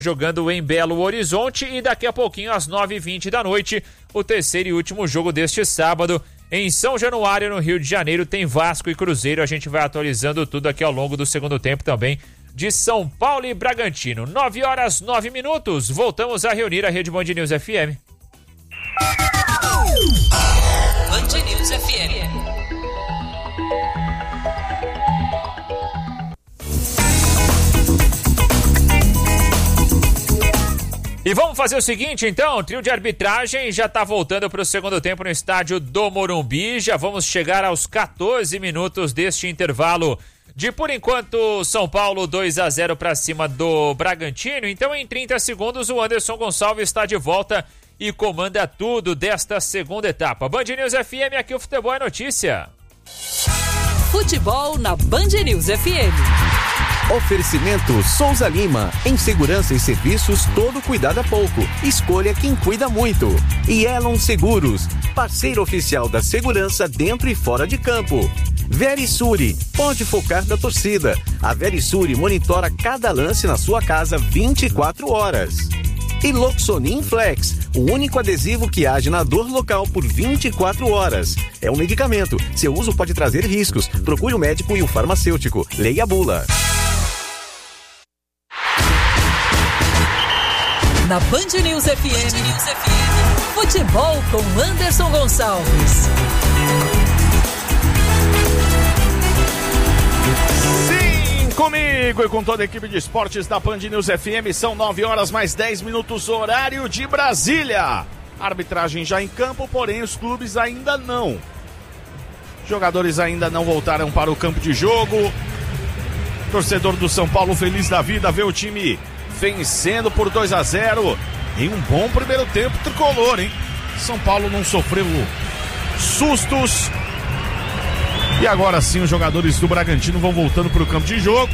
jogando em Belo Horizonte, e daqui a pouquinho às 9h20 da noite, o terceiro e último jogo deste sábado em São Januário, no Rio de Janeiro, tem Vasco e Cruzeiro. A gente vai atualizando tudo aqui ao longo do segundo tempo também de São Paulo e Bragantino. 9h09, voltamos a reunir a Rede Band News FM. Band News FM. E vamos fazer o seguinte, então, o trio de arbitragem já está voltando para o segundo tempo no estádio do Morumbi. Já vamos chegar aos 14 minutos deste intervalo de, por enquanto, São Paulo 2-0 para cima do Bragantino. Então, em 30 segundos, o Anderson Gonçalves está de volta e comanda tudo desta segunda etapa. Band News FM, aqui o futebol é notícia. Futebol na Band News FM. Oferecimento Souza Lima. Em segurança e serviços, todo cuidado é pouco. Escolha quem cuida muito. E Elon Seguros, parceiro oficial da segurança dentro e fora de campo. Verisure, pode focar na torcida. A Verisure monitora cada lance na sua casa 24 horas. E Loxonin Flex, o único adesivo que age na dor local por 24 horas. É um medicamento. Seu uso pode trazer riscos. Procure o médico e o farmacêutico. Leia a bula. Na Band News FM, futebol com Anderson Gonçalves. Sim, comigo e com toda a equipe de esportes da Band News FM, são 9h mais 10 minutos, horário de Brasília. Arbitragem já em campo, porém os clubes ainda não. Jogadores ainda não voltaram para o campo de jogo. Torcedor do São Paulo feliz da vida, vê o time vencendo por 2-0 em um bom primeiro tempo tricolor, hein? São Paulo não sofreu sustos. E agora sim os jogadores do Bragantino vão voltando para o campo de jogo.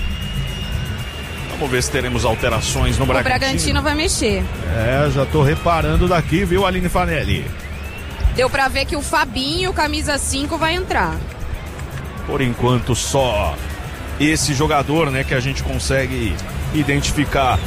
Vamos ver se teremos alterações no Bragantino. O Bragantino vai mexer. Já tô reparando daqui, viu, Aline Fanelli? Deu pra ver que o Fabinho, camisa 5, vai entrar. Por enquanto só esse jogador, né, que a gente consegue identificar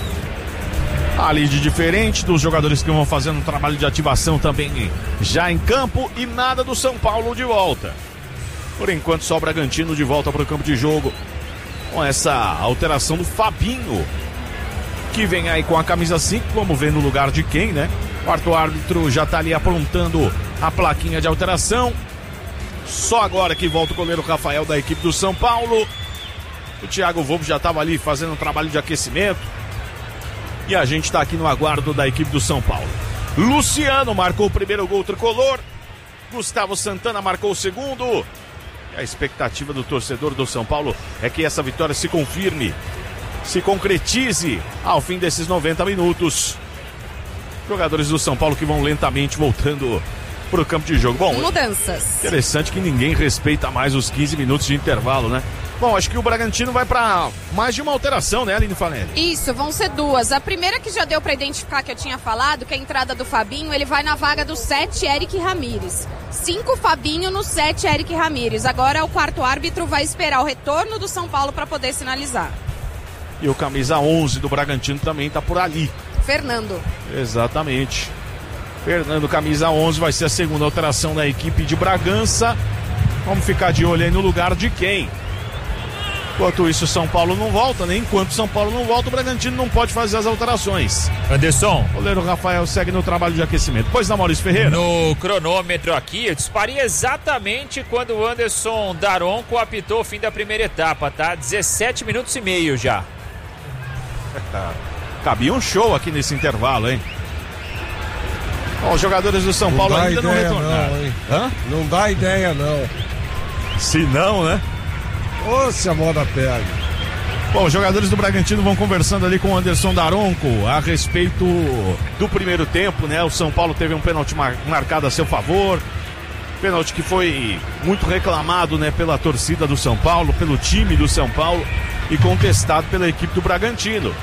ali de diferente dos jogadores que vão fazendo um trabalho de ativação também já em campo, e nada do São Paulo de volta. Por enquanto só o Bragantino de volta para o campo de jogo, com essa alteração do Fabinho, que vem aí com a camisa 5, vamos ver no lugar de quem, né? O quarto árbitro já tá ali aprontando a plaquinha de alteração. Só agora que volta o goleiro Rafael da equipe do São Paulo. O Thiago Volpe já estava ali fazendo um trabalho de aquecimento. E a gente está aqui no aguardo da equipe do São Paulo. Luciano marcou o primeiro gol tricolor. Gustavo Santana marcou o segundo. E a expectativa do torcedor do São Paulo é que essa vitória se confirme, se concretize ao fim desses 90 minutos. Jogadores do São Paulo que vão lentamente voltando para o campo de jogo. Bom, mudanças. Interessante que ninguém respeita mais os 15 minutos de intervalo, né? Bom, acho que o Bragantino vai para mais de uma alteração, né, Aline Fanelli? Isso, vão ser duas. A primeira que já deu para identificar, que eu tinha falado, que é a entrada do Fabinho, ele vai na vaga do 7, Eric Ramírez. 5 Fabinho no 7, Eric Ramírez. Agora o quarto árbitro vai esperar o retorno do São Paulo para poder sinalizar. E o camisa 11 do Bragantino também tá por ali. Fernando. Exatamente. Fernando, camisa 11, vai ser a segunda alteração da equipe de Bragança. Vamos ficar de olho aí no lugar de quem? Enquanto isso, São Paulo não volta, né? Enquanto São Paulo não volta, o Bragantino não pode fazer as alterações. Anderson. O goleiro Rafael segue no trabalho de aquecimento. Pois não, Maurício Ferreira? No cronômetro aqui, eu disparei exatamente quando o Anderson Daronco apitou o fim da primeira etapa, tá? 17 minutos e meio já. Cabia um show aqui nesse intervalo, hein? Bom, os jogadores do São Paulo ainda não retornaram. Não dá ideia, não. Se não, né? Ô, se a moda pega. Bom, os jogadores do Bragantino vão conversando ali com o Anderson Daronco a respeito do primeiro tempo, né? O São Paulo teve um pênalti marcado a seu favor. Pênalti que foi muito reclamado, né, pela torcida do São Paulo, pelo time do São Paulo e contestado pela equipe do Bragantino.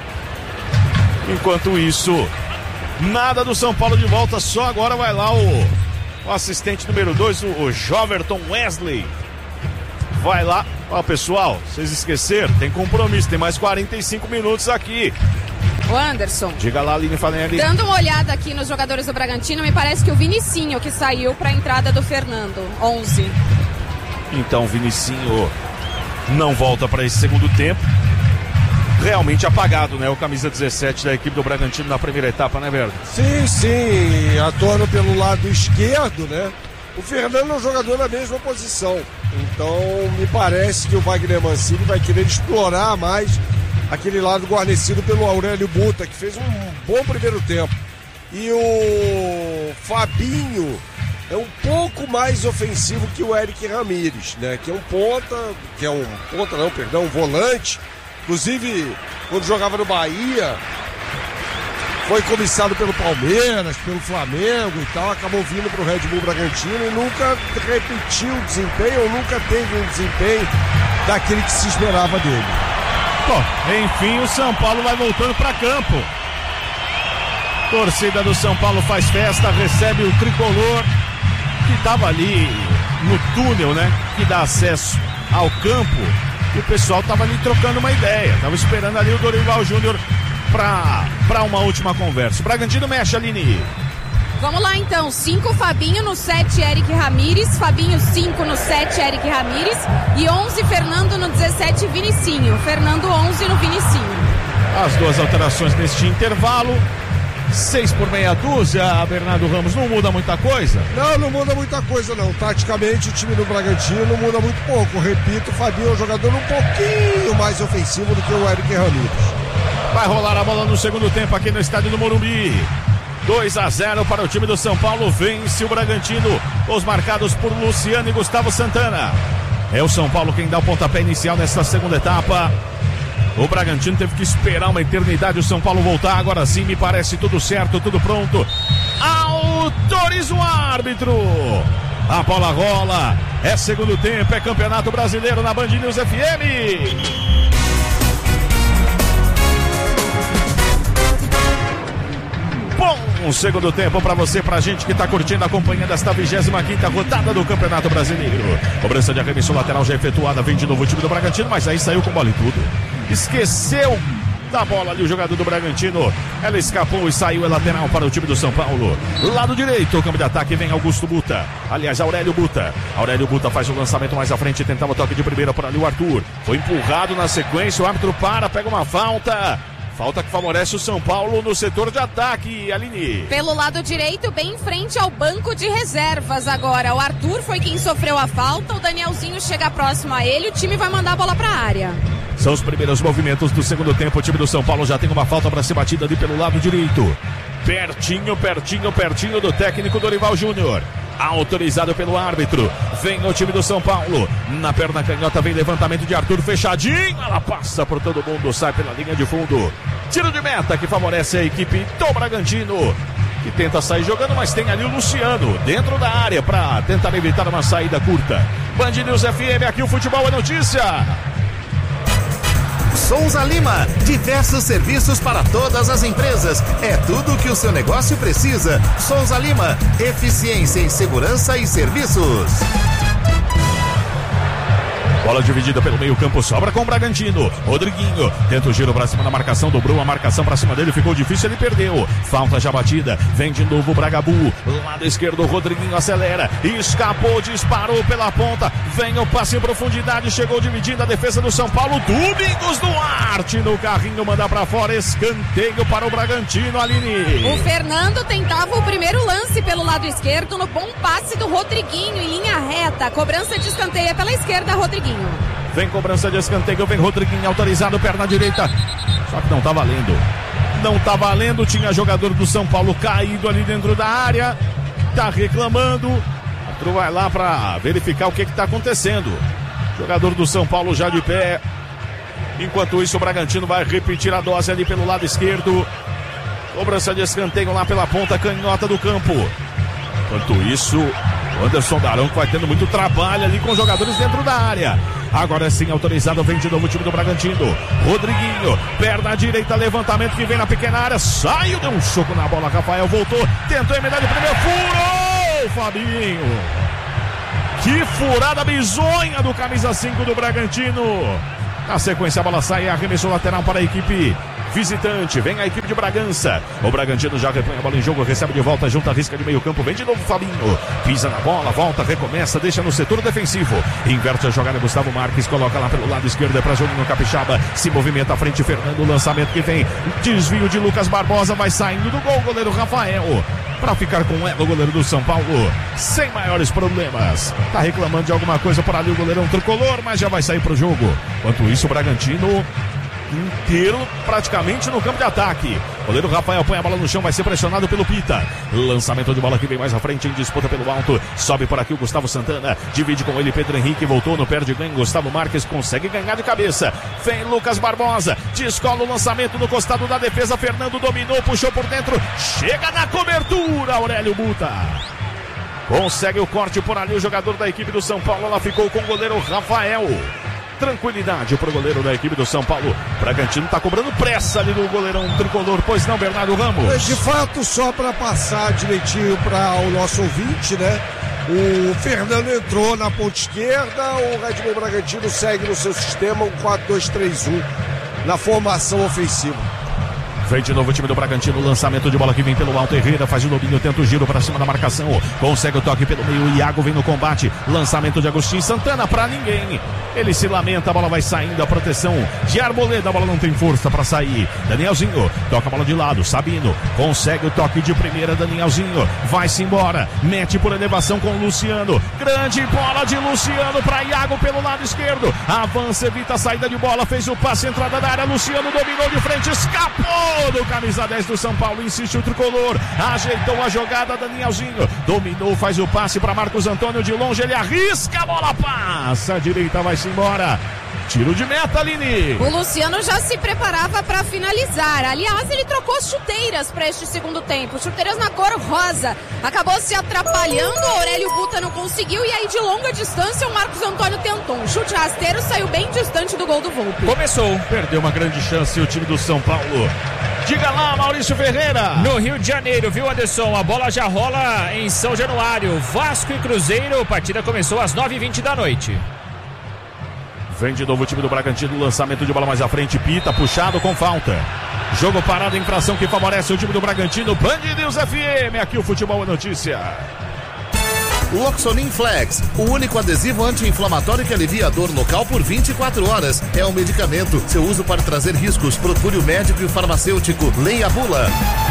Enquanto isso, nada do São Paulo de volta, só agora vai lá o assistente número 2, o Joverton Wesley. Vai lá. Ó, pessoal, vocês esqueceram, tem compromisso, tem mais 45 minutos aqui. O Anderson. Diga lá, Aline Fanelli. Dando uma olhada aqui nos jogadores do Bragantino, me parece que o Vinicinho que saiu para a entrada do Fernando, 11. Então, Vinicinho não volta para esse segundo tempo. Realmente apagado, né? O camisa 17 da equipe do Bragantino na primeira etapa, né, Verdo? Sim, atuando pelo lado esquerdo, né? O Fernando é um jogador na mesma posição. Então, me parece que o Wagner Mancini vai querer explorar mais aquele lado guarnecido pelo Aurélio Buta, que fez um bom primeiro tempo. E o Fabinho é um pouco mais ofensivo que o Eric Ramírez, né? Que é um volante. Inclusive, quando jogava no Bahia, foi cobiçado pelo Palmeiras, pelo Flamengo e tal, acabou vindo para o Red Bull Bragantino e nunca repetiu o desempenho, ou nunca teve um desempenho daquele que se esperava dele. Bom, enfim, o São Paulo vai voltando para campo. Torcida do São Paulo faz festa, recebe o tricolor que estava ali no túnel, né? Que dá acesso ao campo. E o pessoal estava ali trocando uma ideia. Estava esperando ali o Dorival Júnior para uma última conversa. O Bragantino mexe, Aline. Vamos lá então, 5 Fabinho no 7 Eric Ramírez, Fabinho 5 no 7 Eric Ramírez e 11 Fernando no 17 Vinicinho, Fernando 11 no Vinicinho. As duas alterações neste intervalo, 6 por meia dúzia, Bernardo Ramos, não muda muita coisa? Não muda muita coisa não, taticamente o time do Bragantino muda muito pouco, repito, o Fabinho é um jogador um pouquinho mais ofensivo do que o Eric Ramírez. Vai rolar a bola no segundo tempo aqui no estádio do Morumbi. 2-0 para o time do São Paulo, vence o Bragantino, os marcados por Luciano e Gustavo Santana. É o São Paulo quem dá o pontapé inicial nessa segunda etapa. O Bragantino teve que esperar uma eternidade o São Paulo voltar, agora sim me parece tudo certo, tudo pronto. Autoriza o árbitro. A bola rola, é segundo tempo, é Campeonato Brasileiro na Band News FM. Bom segundo tempo pra você, pra gente que tá curtindo, acompanhando esta 25ª rodada do Campeonato Brasileiro. Cobrança de arremesso lateral já efetuada, vem de novo o time do Bragantino, mas aí saiu com bola e tudo. Esqueceu da bola ali o jogador do Bragantino. Ela escapou e saiu, é lateral para o time do São Paulo. Lado direito, o campo de ataque vem Augusto Buta. Aliás, Aurélio Buta. Aurélio Buta faz o lançamento mais à frente, tentava o toque de primeira por ali o Arthur. Foi empurrado na sequência, o árbitro pega uma falta. Falta que favorece o São Paulo no setor de ataque, Aline. Pelo lado direito, bem em frente ao banco de reservas agora. O Arthur foi quem sofreu a falta, o Danielzinho chega próximo a ele, o time vai mandar a bola para a área. São os primeiros movimentos do segundo tempo, o time do São Paulo já tem uma falta para ser batida ali pelo lado direito. Pertinho do técnico Dorival Júnior. Autorizado pelo árbitro. Vem o time do São Paulo. Na perna canhota vem levantamento de Arthur fechadinho. Ela passa por todo mundo, sai pela linha de fundo. Tiro de meta que favorece a equipe do Bragantino, que tenta sair jogando, mas tem ali o Luciano dentro da área para tentar evitar uma saída curta. Band News FM, aqui o futebol é notícia. Souza Lima, diversos serviços para todas as empresas. É tudo o que o seu negócio precisa. Souza Lima, eficiência em segurança e serviços. Bola dividida pelo meio campo, sobra com o Bragantino. Rodriguinho tenta o giro pra cima da marcação, dobrou a marcação pra cima dele, ficou difícil, ele perdeu. Falta já batida, vem de novo o Bragabu. Lado esquerdo, Rodriguinho acelera, escapou, disparou pela ponta. Vem o passe em profundidade, chegou dividindo a defesa do São Paulo. Domingos Duarte no carrinho, manda pra fora, escanteio para o Bragantino, Aline. O Fernando tentava o primeiro lance pelo lado esquerdo, no bom passe do Rodriguinho em linha reta. Cobrança de escanteio pela esquerda, Rodriguinho. Vem cobrança de escanteio, vem Rodriguinho autorizado, perna direita. Só que não tá valendo. Não tá valendo, tinha jogador do São Paulo caído ali dentro da área. Tá reclamando. Arthur vai lá pra verificar o que tá acontecendo. Jogador do São Paulo já de pé. Enquanto isso, o Bragantino vai repetir a dose ali pelo lado esquerdo. Cobrança de escanteio lá pela ponta canhota do campo. Enquanto isso, o Anderson Daronco vai tendo muito trabalho ali com os jogadores dentro da área. Agora sim, autorizado, vem de novo o time do Bragantino. Rodriguinho, perna direita, levantamento que vem na pequena área. Saiu, deu um soco na bola, Rafael voltou, tentou emendar de primeiro, furou, Fabinho. Que furada bizonha do camisa 5 do Bragantino. Na sequência, a bola sai, arremesso lateral para a equipe visitante. Vem a equipe de Bragança. O Bragantino já repõe a bola em jogo, recebe de volta, junta a risca de meio campo, vem de novo Fabinho. Pisa na bola, volta, recomeça, deixa no setor defensivo. Inverte a jogada, Gustavo Marques, coloca lá pelo lado esquerdo, é pra Juninho Capixaba. Se movimenta à frente, Fernando, lançamento que vem. Desvio de Lucas Barbosa, vai saindo do gol, goleiro Rafael. Para ficar com o goleiro do São Paulo, sem maiores problemas. Tá reclamando de alguma coisa por ali o goleirão tricolor, mas já vai sair pro jogo. Enquanto isso, o Bragantino inteiro praticamente no campo de ataque. O goleiro Rafael põe a bola no chão, vai ser pressionado pelo Pita. Lançamento de bola que vem mais à frente em disputa pelo alto. Sobe por aqui o Gustavo Santana, divide com ele Pedro Henrique, voltou no perde ganho. Gustavo Marques consegue ganhar de cabeça. Vem Lucas Barbosa, descola o lançamento no costado da defesa. Fernando dominou, puxou por dentro, chega na cobertura, Aurélio Buta. Consegue o corte por ali o jogador da equipe do São Paulo. Ela ficou com o goleiro Rafael. Tranquilidade pro goleiro da equipe do São Paulo. Bragantino tá cobrando pressa ali do goleirão tricolor, pois não, Bernardo Ramos? De fato, só para passar direitinho para o nosso ouvinte, né? O Fernando entrou na ponta esquerda, o Red Bull Bragantino segue no seu sistema, um 4-2-3-1 na formação ofensiva. Vem de novo o time do Bragantino, lançamento de bola que vem pelo alto, Herrera faz o domínio, tenta o giro para cima da marcação, consegue o toque pelo meio, Iago vem no combate, lançamento de Agostinho Santana para ninguém, ele se lamenta, a bola vai saindo, a proteção de Arboleda, a bola não tem força para sair, Danielzinho, toca a bola de lado, Sabino, consegue o toque de primeira, Danielzinho, vai-se embora, mete por elevação com o Luciano, grande bola de Luciano para Iago pelo lado esquerdo, avança, evita a saída de bola, fez o passe, entrada da área, Luciano dominou de frente, escapou do camisa 10 do São Paulo, insiste o tricolor, ajeitou a jogada, Danielzinho, dominou, faz o passe para Marcos Antônio de longe, ele arrisca, a bola passa, a direita vai-se embora, tiro de meta, Aline. O Luciano já se preparava para finalizar, aliás, ele trocou as chuteiras para este segundo tempo, chuteiras na cor rosa, acabou se atrapalhando, o Aurélio Buta não conseguiu, e aí de longa distância o Marcos Antônio tentou um chute rasteiro, saiu bem distante do gol do Volpi. Começou. Perdeu uma grande chance o time do São Paulo. Diga lá, Maurício Ferreira. No Rio de Janeiro, viu, Anderson? A bola já rola em São Januário. Vasco e Cruzeiro, a partida começou às 9h20 da noite. Vem de novo o time do Bragantino, lançamento de bola mais à frente, Pita, puxado com falta. Jogo parado, infração que favorece o time do Bragantino. Band News FM, aqui o Futebol é Notícia. Loxonin Flex, o único adesivo anti-inflamatório que alivia a dor local por 24 horas. É um medicamento. Seu uso pode trazer riscos. Procure o médico e o farmacêutico. Leia a bula.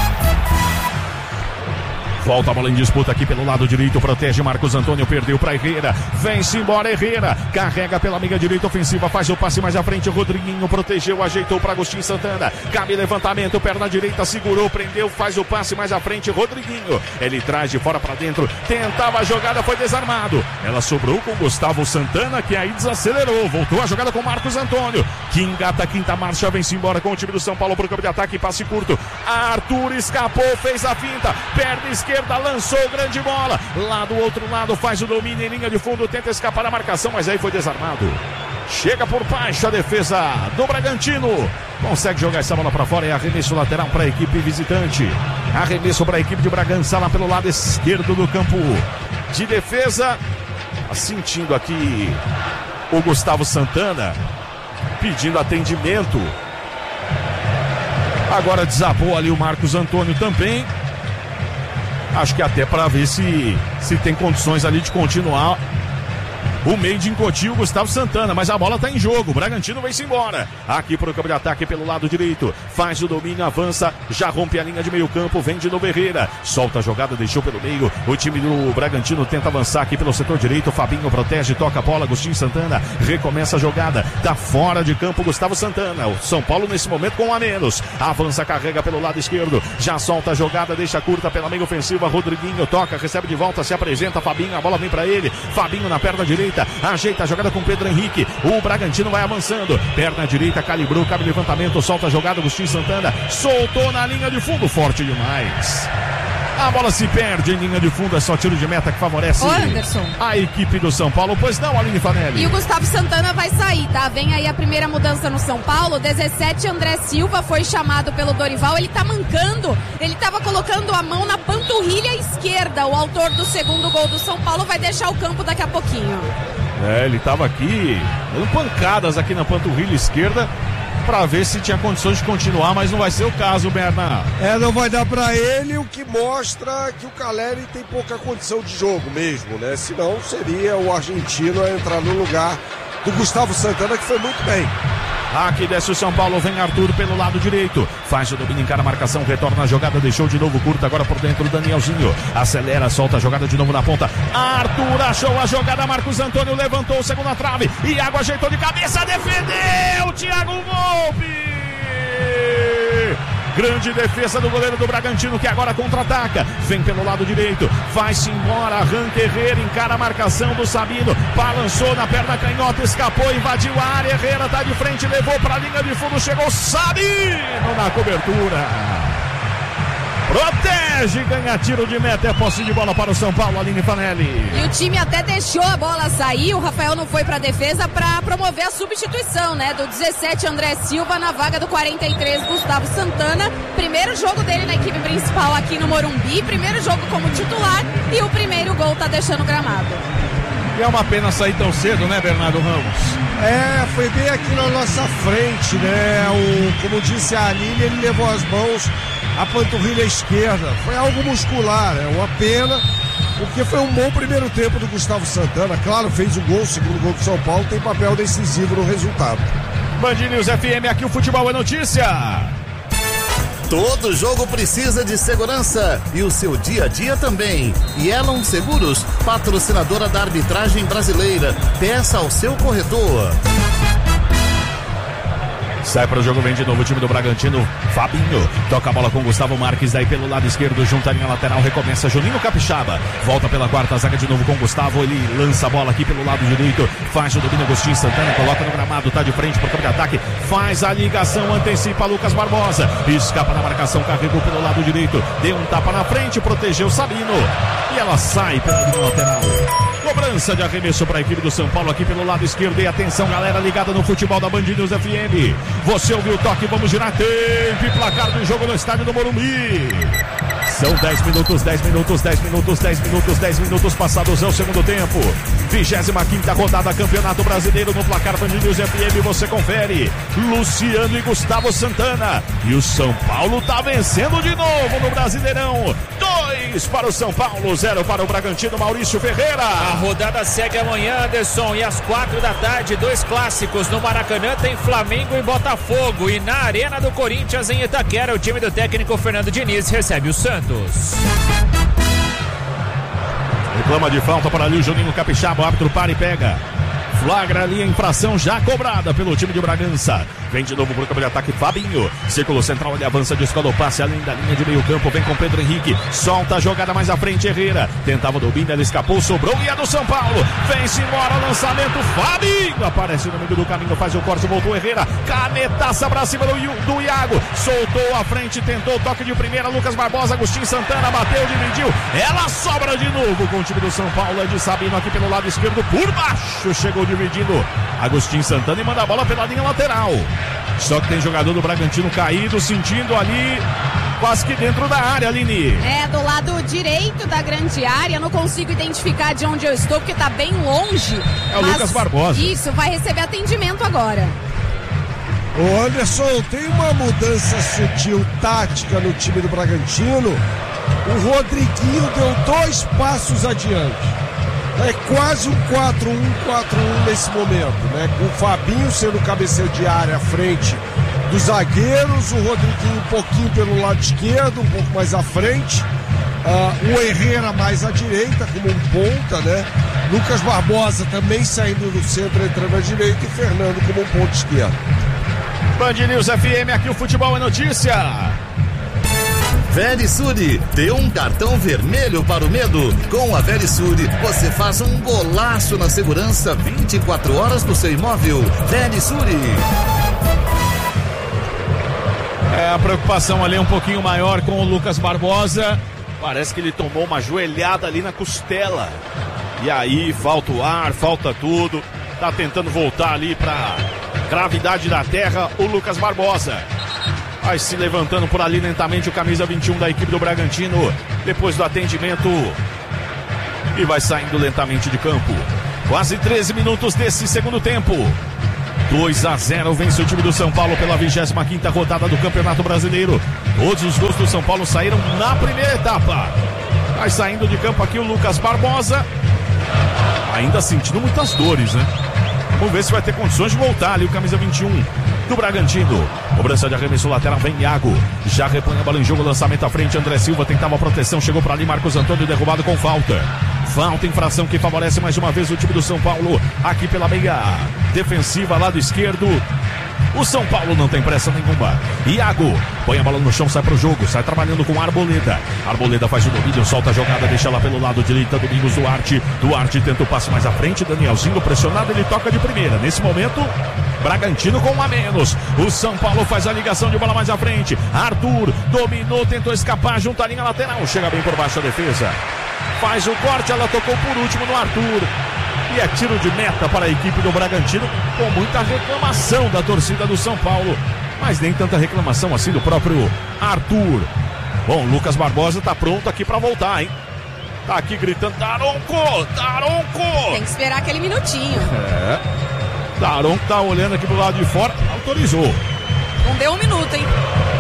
Volta a bola em disputa aqui pelo lado direito, protege Marcos Antônio, perdeu para Herrera, vem-se embora Herrera, carrega pela meia direita ofensiva, faz o passe mais à frente, Rodriguinho protegeu, ajeitou para Agostinho Santana, cabe levantamento, perna direita, segurou, prendeu, faz o passe mais à frente, Rodriguinho, ele traz de fora para dentro, tentava a jogada, foi desarmado, ela sobrou com Gustavo Santana, que aí desacelerou, voltou a jogada com Marcos Antônio, que engata a quinta marcha, vem-se embora com o time do São Paulo pro campo de ataque, passe curto, Arthur escapou, fez a finta, perna esquerda, lançou grande bola, lá do outro lado faz o domínio em linha de fundo, tenta escapar da marcação, mas aí foi desarmado. Chega por baixo a defesa do Bragantino, consegue jogar essa bola para fora, é arremesso lateral para a equipe visitante, arremesso para a equipe de Bragança lá pelo lado esquerdo do campo de defesa, sentindo aqui o Gustavo Santana pedindo atendimento, agora desabou ali o Marcos Antônio também. Acho que até para ver se tem condições ali de continuar o meio de encotir o Gustavo Santana, mas a bola tá em jogo, o Bragantino vai-se embora, aqui pro campo de ataque pelo lado direito, faz o domínio, avança, já rompe a linha de meio campo, vem de novo Herrera, solta a jogada, deixou pelo meio, o time do Bragantino tenta avançar aqui pelo setor direito, Fabinho protege, toca a bola, Agostinho Santana, recomeça a jogada, tá fora de campo Gustavo Santana, o São Paulo nesse momento com um a menos, avança, carrega pelo lado esquerdo, já solta a jogada, deixa curta pela meia ofensiva, Rodriguinho toca, recebe de volta, se apresenta, Fabinho, a bola vem pra ele, Fabinho na perna direita, ajeita a jogada com Pedro Henrique, o Bragantino vai avançando, perna direita, calibrou, cabe levantamento, solta a jogada, Agostinho Santana, soltou na linha de fundo, forte demais. A bola se perde em linha de fundo, é só tiro de meta que favorece a equipe do São Paulo. Pois não, Aline Fanelli. E o Gustavo Santana vai sair, tá? Vem aí a primeira mudança no São Paulo. 17, André Silva foi chamado pelo Dorival. Ele tá mancando, ele tava colocando a mão na panturrilha esquerda. O autor do segundo gol do São Paulo vai deixar o campo daqui a pouquinho. Ele tava aqui dando pancadas aqui na panturrilha esquerda para ver se tinha condições de continuar, mas não vai ser o caso, Bernardo. Não vai dar para ele, o que mostra que o Caleri tem pouca condição de jogo mesmo, né? Senão seria o argentino a entrar no lugar do Gustavo Santana, que foi muito bem. Aqui desce o São Paulo, vem Arthur pelo lado direito, faz o domínio, encara a marcação, retorna a jogada, deixou de novo curta, agora por dentro o Danielzinho, acelera, solta a jogada de novo na ponta, Arthur achou a jogada, Marcos Antônio levantou, segunda trave, Iago ajeitou de cabeça, defendeu, Thiago Volpi! Grande defesa do goleiro do Bragantino, que agora contra-ataca. Vem pelo lado direito, vai-se embora, arranca Herrera, encara a marcação do Sabino, balançou na perna canhota, escapou, invadiu a área, Herrera tá de frente, levou pra linha de fundo, chegou Sabino na cobertura. Protege, ganha tiro de meta, é posse de bola para o São Paulo, Aline Fanelli. E o time até deixou a bola sair, o Rafael não foi pra defesa pra promover a substituição, né? Do 17, André Silva, na vaga do 43, Gustavo Santana. Primeiro jogo dele na equipe principal aqui no Morumbi, primeiro jogo como titular e o primeiro gol tá deixando o gramado. E é uma pena sair tão cedo, né, Bernardo Ramos? Foi bem aqui na nossa frente, né? Como disse a Aline, ele levou as mãos a panturrilha esquerda, foi algo muscular, é uma pena, porque foi um bom primeiro tempo do Gustavo Santana, claro, fez o gol, o segundo gol do São Paulo, tem papel decisivo no resultado. Band News FM, aqui o futebol é notícia. Todo jogo precisa de segurança e o seu dia a dia também. Yellow Seguros, patrocinadora da arbitragem brasileira, peça ao seu corretor. Sai para o jogo, vem de novo o time do Bragantino, Fabinho, toca a bola com Gustavo Marques, daí pelo lado esquerdo, junta a linha lateral, recomeça Juninho Capixaba, volta pela quarta zaga de novo com Gustavo, ele lança a bola aqui pelo lado direito, faz o domínio, Agostinho Santana, coloca no gramado, tá de frente pro campo de ataque, faz a ligação, antecipa Lucas Barbosa, escapa na marcação, carregou pelo lado direito, deu um tapa na frente, protegeu Sabino, e ela sai pela linha lateral. Cobrança de arremesso para a equipe do São Paulo aqui pelo lado esquerdo. E atenção, galera ligada no futebol da Band News FM. Você ouviu o toque, vamos girar tempo e placar do jogo no estádio do Morumbi. São 10 minutos, 10 minutos, 10 minutos, 10 minutos, 10 minutos passados ao segundo tempo. 25ª rodada, Campeonato Brasileiro no placar Band News FM. Você confere. Luciano e Gustavo Santana. E o São Paulo tá vencendo de novo no Brasileirão. 2 para o São Paulo, 0 para o Bragantino, Maurício Ferreira. A rodada segue amanhã, Anderson, e às 4 da tarde, 2 clássicos. No Maracanã tem Flamengo e Botafogo. E na Arena do Corinthians, em Itaquera, o time do técnico Fernando Diniz recebe o Santos. Reclama de falta para ali o Juninho Capixaba, o árbitro para e pega. Flagra ali a infração já cobrada pelo time de Bragança. Vem de novo pro campo de ataque, Fabinho. Círculo central, ele avança, descola o passe além da linha de meio campo. Vem com Pedro Henrique, solta a jogada mais à frente, Herrera. Tentava o domínio, ele escapou, sobrou e é do São Paulo. Vem-se embora, lançamento, Fabinho. Aparece no meio do caminho, faz o corte, voltou Herrera. Canetaça pra cima do Iago. Soltou a frente, tentou o toque de primeira, Lucas Barbosa, Agostinho Santana, bateu, dividiu. Ela sobra de novo com o time do São Paulo, é de Sabino aqui pelo lado esquerdo, por baixo, chegou dividindo Agostinho Santana e manda a bola pela linha lateral. Só que tem jogador do Bragantino caído, sentindo ali quase que dentro da área, Aline. Do lado direito da grande área, não consigo identificar de onde eu estou, porque tá bem longe. É o Lucas Barbosa. Isso, vai receber atendimento agora. Ô Anderson, tem uma mudança sutil tática no time do Bragantino. O Rodriguinho deu 2 passos adiante. É quase um 4-1-4-1 nesse momento, né? Com o Fabinho sendo cabeceiro de área à frente dos zagueiros, o Rodriguinho um pouquinho pelo lado esquerdo, um pouco mais à frente, o Herrera mais à direita, como um ponta, né? Lucas Barbosa também saindo do centro, entrando à direita, e Fernando como um ponto esquerdo. Band News FM, aqui o futebol é notícia. Verisure, dê um cartão vermelho para o medo. Com a Verisure, você faz um golaço na segurança 24 horas do seu imóvel. Verisure. A preocupação ali é um pouquinho maior com o Lucas Barbosa. Parece que ele tomou uma joelhada ali na costela. E aí, falta o ar, falta tudo. Tá tentando voltar ali pra gravidade da terra, o Lucas Barbosa. Vai se levantando por ali lentamente o camisa 21 da equipe do Bragantino. Depois do atendimento. E vai saindo lentamente de campo. Quase 13 minutos desse segundo tempo. 2-0 vence o time do São Paulo pela 25ª rodada do Campeonato Brasileiro. Todos os gols do São Paulo saíram na primeira etapa. Vai saindo de campo aqui o Lucas Barbosa, ainda sentindo muitas dores, né? Vamos ver se vai ter condições de voltar ali o camisa 21 do Bragantino. Cobrança de arremesso lateral, vem Iago. Já repõe a bola em jogo, lançamento à frente. André Silva tentava a proteção, chegou para ali Marcos Antônio, derrubado com falta. Falta, infração que favorece mais uma vez o time do São Paulo. Aqui pela meia defensiva, lado esquerdo. O São Paulo não tem pressa nenhuma. Iago põe a bola no chão, sai pro jogo, sai trabalhando com Arboleda. Arboleda faz o domínio, solta a jogada, deixa lá pelo lado direito. Domingos Duarte. Duarte tenta o passe mais à frente. Danielzinho pressionado, ele toca de primeira. Nesse momento, Bragantino com um a menos. O São Paulo faz a ligação de bola mais à frente. Arthur dominou, tentou escapar junto à linha lateral. Chega bem por baixo a defesa. Faz o corte, ela tocou por último no Arthur. E é tiro de meta para a equipe do Bragantino, com muita reclamação da torcida do São Paulo, mas nem tanta reclamação assim do próprio Arthur. Bom, Lucas Barbosa tá pronto aqui para voltar, hein? Tá aqui gritando, Daronco, Daronco! Tem que esperar aquele minutinho. Daronco tá olhando aqui pro lado de fora, autorizou. Não deu um minuto, hein?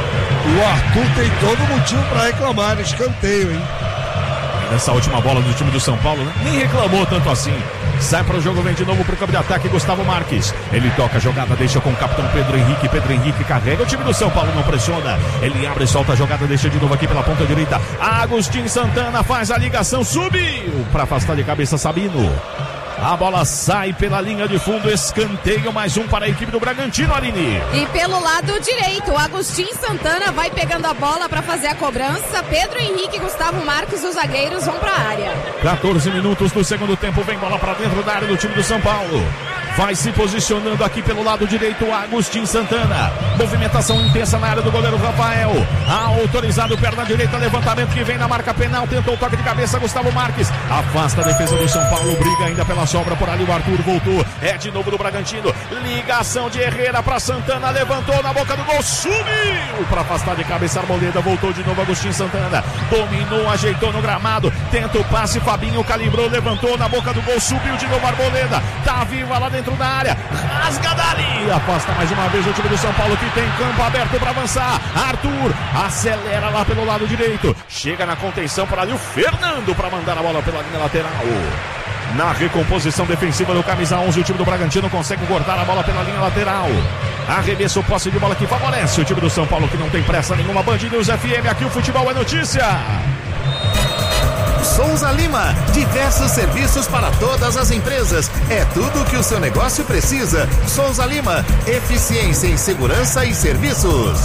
O Arthur tem todo motivo para reclamar, escanteio, hein? Nessa última bola do time do São Paulo, né? Nem reclamou tanto assim. Sai para o jogo, vem de novo para o campo de ataque Gustavo Marques. Ele toca a jogada, deixa com o capitão Pedro Henrique. Pedro Henrique carrega, o time do São Paulo não pressiona. Ele abre, solta a jogada, deixa de novo aqui pela ponta direita. Agostinho Santana faz a ligação, subiu para afastar de cabeça Sabino. A bola sai pela linha de fundo, escanteio, mais um para a equipe do Bragantino, Aline. E pelo lado direito, o Agostinho Santana vai pegando a bola para fazer a cobrança. Pedro Henrique e Gustavo Marques, os zagueiros, vão para a área. 14 minutos do segundo tempo, vem bola para dentro da área do time do São Paulo. Vai se posicionando aqui pelo lado direito o Agostinho Santana. Movimentação intensa na área do goleiro Rafael. Autorizado, perna direita, levantamento que vem na marca penal. Tentou o toque de cabeça, Gustavo Marques. Afasta a defesa do São Paulo, briga ainda pela sobra por ali. O Arthur voltou, é de novo do Bragantino. Ligação de Herrera para Santana, levantou na boca do gol, subiu para afastar de cabeça Arboleda. Voltou de novo Agostinho Santana. Dominou, ajeitou no gramado. Tenta o passe, Fabinho calibrou, levantou na boca do gol, subiu de novo Arboleda. Tá viva lá dentro da área, rasga dali, afasta mais uma vez o time do São Paulo que tem campo aberto para avançar. Arthur acelera lá pelo lado direito, chega na contenção para ali o Fernando para mandar a bola pela linha lateral. Na recomposição defensiva do camisa 11, o time do Bragantino consegue cortar a bola pela linha lateral. Arremesso, posse de bola que favorece o time do São Paulo que não tem pressa nenhuma. Band News FM, aqui o futebol é notícia. Souza Lima, diversos serviços para todas as empresas. É tudo o que o seu negócio precisa. Souza Lima, eficiência em segurança e serviços.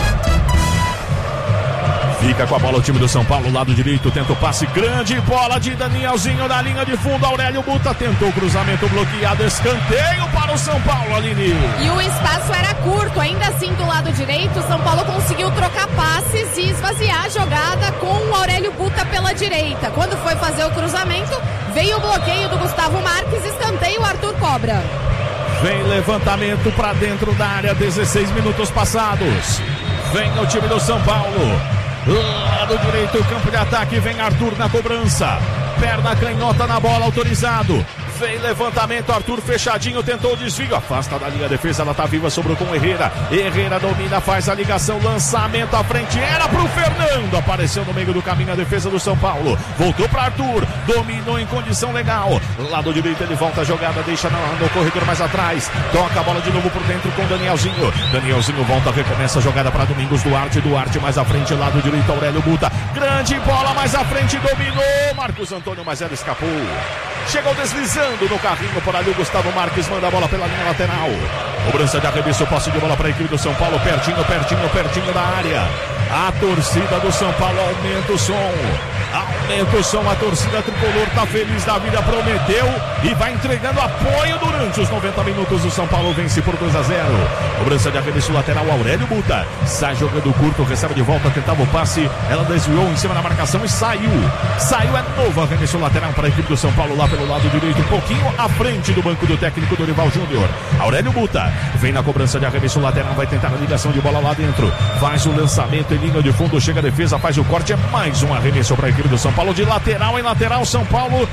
Fica com a bola o time do São Paulo, lado direito, tenta o passe, grande bola de Danielzinho na linha de fundo, Aurélio Buta tentou o cruzamento bloqueado, escanteio para o São Paulo, Aline. E o espaço era curto, ainda assim do lado direito, o São Paulo conseguiu trocar passes e esvaziar a jogada com o Aurélio Buta pela direita. Quando foi fazer o cruzamento, veio o bloqueio do Gustavo Marques, escanteio, o Arthur cobra. Vem levantamento para dentro da área, 16 minutos passados. Vem o time do São Paulo. Lado direito, campo de ataque, vem Arthur na cobrança. Perna canhota na bola, autorizado. Vem levantamento, Arthur fechadinho, tentou o desvio, afasta da linha, a defesa, ela tá viva, sobrou com Herrera. Herrera domina, faz a ligação, lançamento à frente, era pro Fernando, apareceu no meio do caminho a defesa do São Paulo. Voltou para Arthur, dominou em condição legal. Lado direito, ele volta a jogada, deixa no corredor mais atrás. Toca a bola de novo por dentro com Danielzinho. Danielzinho volta, recomeça a jogada para Domingos Duarte. Duarte mais à frente, lado direito, Aurélio Buta. Grande bola mais à frente, dominou. Marcos Antônio, mas ela escapou. Chegou deslizando no carrinho por ali o Gustavo Marques, manda a bola pela linha lateral. Cobrança de arremesso, posse de bola para a equipe do São Paulo, pertinho da área. A torcida do São Paulo aumenta o som. Aumenta o som, a torcida tricolor tá feliz da vida, prometeu e vai entregando apoio durante os 90 minutos. O São Paulo vence por 2-0. Cobrança de arremesso lateral, Aurélio Buta sai jogando curto, recebe de volta, tentava o passe, ela desviou em cima da marcação e saiu, é novo arremesso lateral para a equipe do São Paulo lá pelo lado direito, um pouquinho à frente do banco do técnico Dorival Júnior. Aurélio Buta vem na cobrança de arremesso lateral, vai tentar a ligação de bola lá dentro, faz o lançamento em linha de fundo, chega a defesa, faz o corte, é mais um arremesso para a equipe do São Paulo, de lateral em lateral. São Paulo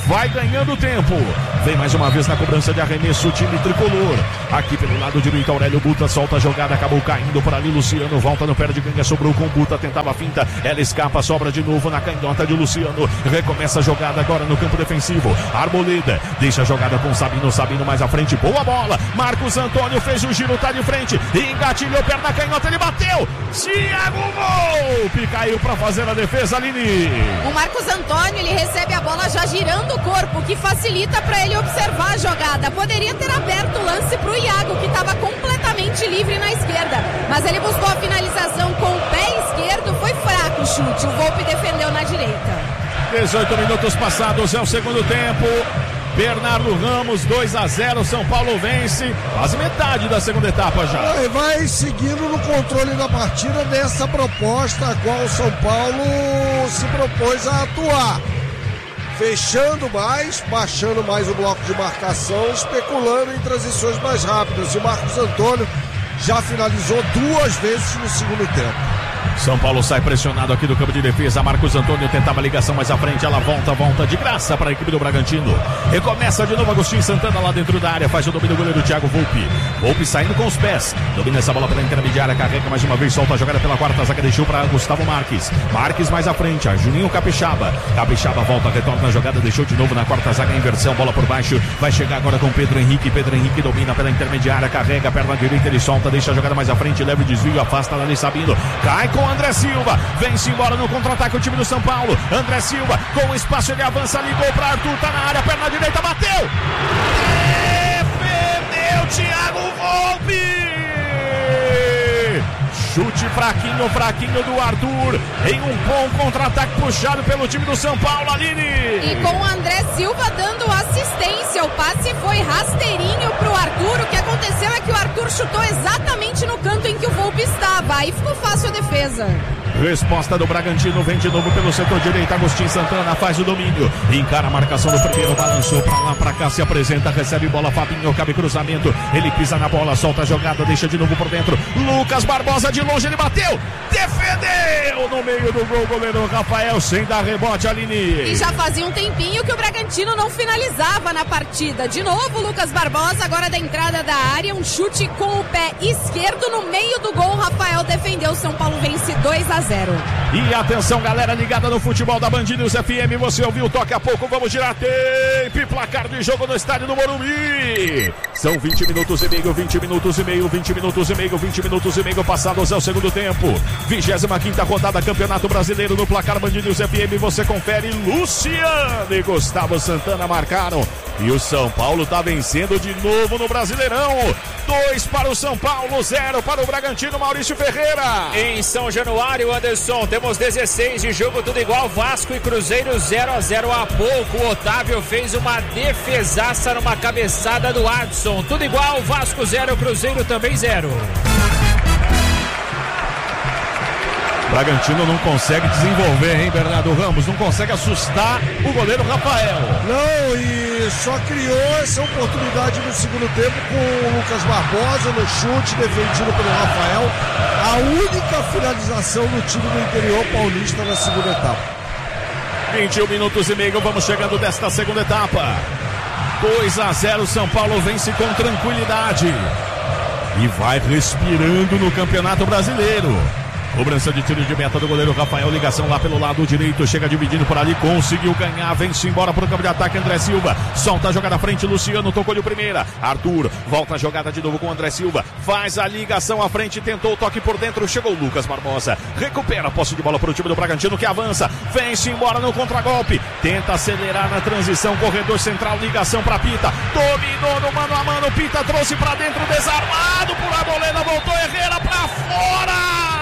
vai ganhando tempo. Vem mais uma vez na cobrança de arremesso o time tricolor. Aqui pelo lado direito, Aurélio Buta solta a jogada, acabou caindo por ali. Luciano volta no pé de ganha, sobrou com Buta, tentava a finta, ela escapa, sobra de novo na canhota de Luciano. Recomeça a jogada agora no campo defensivo. Arboleda deixa a jogada com Sabino mais à frente, boa bola. Marcos Antônio fez o giro, tá de frente, engatilhou, perna canhota, ele bateu. Thiago Volpe caiu para fazer a defesa, Aline. O Marcos Antônio, ele recebe a bola já girando o corpo, que facilita para ele observar a jogada. Poderia ter aberto o lance para o Iago, que estava completamente livre na esquerda, mas ele buscou a finalização com o pé esquerdo, foi fraco o chute, o Volpe defendeu na direita. 18 minutos passados, é o segundo tempo. Bernardo Ramos, 2-0, São Paulo vence, quase metade da segunda etapa já. Vai seguindo no controle da partida dessa proposta a qual o São Paulo se propôs a atuar. Fechando mais, baixando mais o bloco de marcação, especulando em transições mais rápidas. E o Marcos Antônio já finalizou 2 vezes no segundo tempo. São Paulo sai pressionado aqui do campo de defesa. Marcos Antônio tentava a ligação mais à frente. Ela volta de graça para a equipe do Bragantino. Recomeça de novo Agostinho Santana lá dentro da área. Faz o domínio do goleiro Thiago Volpe. Volpe saindo com os pés. Domina essa bola pela intermediária. Carrega mais uma vez. Solta a jogada pela quarta zaga. Deixou para Gustavo Marques. Marques mais à frente. A Juninho Capixaba. Capixaba volta, retorna a jogada. Deixou de novo na quarta zaga. Inversão. Bola por baixo. Vai chegar agora com Pedro Henrique. Pedro Henrique domina pela intermediária. Carrega a perna direita. Ele solta. Deixa a jogada mais à frente. Leva o desvio. Afasta ali Sabino. Cai com André Silva, vem-se embora no contra-ataque o time do São Paulo. André Silva com o espaço, ele avança, ligou para Arthur, tá na área, perna direita, bateu! Defendeu Thiago Volpe! Chute fraquinho do Arthur, em um bom contra-ataque puxado pelo time do São Paulo, Aline. E com o André Silva dando assistência, o passe foi rasteirinho pro Arthur. O que aconteceu é que o Arthur chutou exatamente no canto em que o Volpe estava, aí ficou fácil a defesa. Resposta do Bragantino, vem de novo pelo setor direito, Agostinho Santana faz o domínio, encara a marcação do primeiro, balançou pra lá, pra cá, se apresenta, recebe bola, Fabinho, cabe cruzamento, ele pisa na bola, solta a jogada, deixa de novo por dentro, Lucas Barbosa de longe, ele bateu, defendeu no meio do gol, goleiro Rafael, sem dar rebote, Aline. E já fazia um tempinho que o Bragantino não finalizava na partida, de novo Lucas Barbosa, agora da entrada da área, um chute com o pé esquerdo no meio do gol, Rafael defendeu, São Paulo vence 2-0. E atenção, galera ligada no futebol da Band News FM, você ouviu o toque a pouco, vamos girar tempo, placar de jogo no estádio do Morumbi. São 20 minutos e meio, 20 minutos e meio, 20 minutos e meio, 20 minutos e meio passados, é o segundo tempo. 25ª rodada, Campeonato Brasileiro no placar Band News FM, você confere, Luciano e Gustavo Santana marcaram. E o São Paulo tá vencendo de novo no Brasileirão. 2 para o São Paulo, 0 para o Bragantino, Maurício Ferreira. Em São Januário, Anderson, temos 16 de jogo, tudo igual, Vasco e Cruzeiro 0-0 há pouco. O Otávio fez uma defesaça numa cabeçada do Adson. Tudo igual, Vasco 0, Cruzeiro também 0. Bragantino não consegue desenvolver, hein, Bernardo Ramos? Não consegue assustar o goleiro Rafael. Não, e só criou essa oportunidade no segundo tempo com o Lucas Barbosa no chute defendido pelo Rafael. A única finalização do time do interior paulista na segunda etapa. 21 minutos e meio, vamos chegando desta segunda etapa. 2-0, São Paulo vence com tranquilidade. E vai respirando no Campeonato Brasileiro. Cobrança de tiro de meta do goleiro Rafael, ligação lá pelo lado direito, chega dividindo por ali, conseguiu ganhar, vem-se embora pro campo de ataque, André Silva, solta a jogada à frente, Luciano tocou de primeira, Arthur, volta a jogada de novo com André Silva, faz a ligação à frente, tentou o toque por dentro, chegou o Lucas Barbosa, recupera a posse de bola pro time do Bragantino que avança, vem-se embora no contragolpe, tenta acelerar na transição, corredor central, ligação pra Pita, dominou no mano a mano, Pita trouxe pra dentro, desarmado por Arboleda, voltou Herrera pra fora!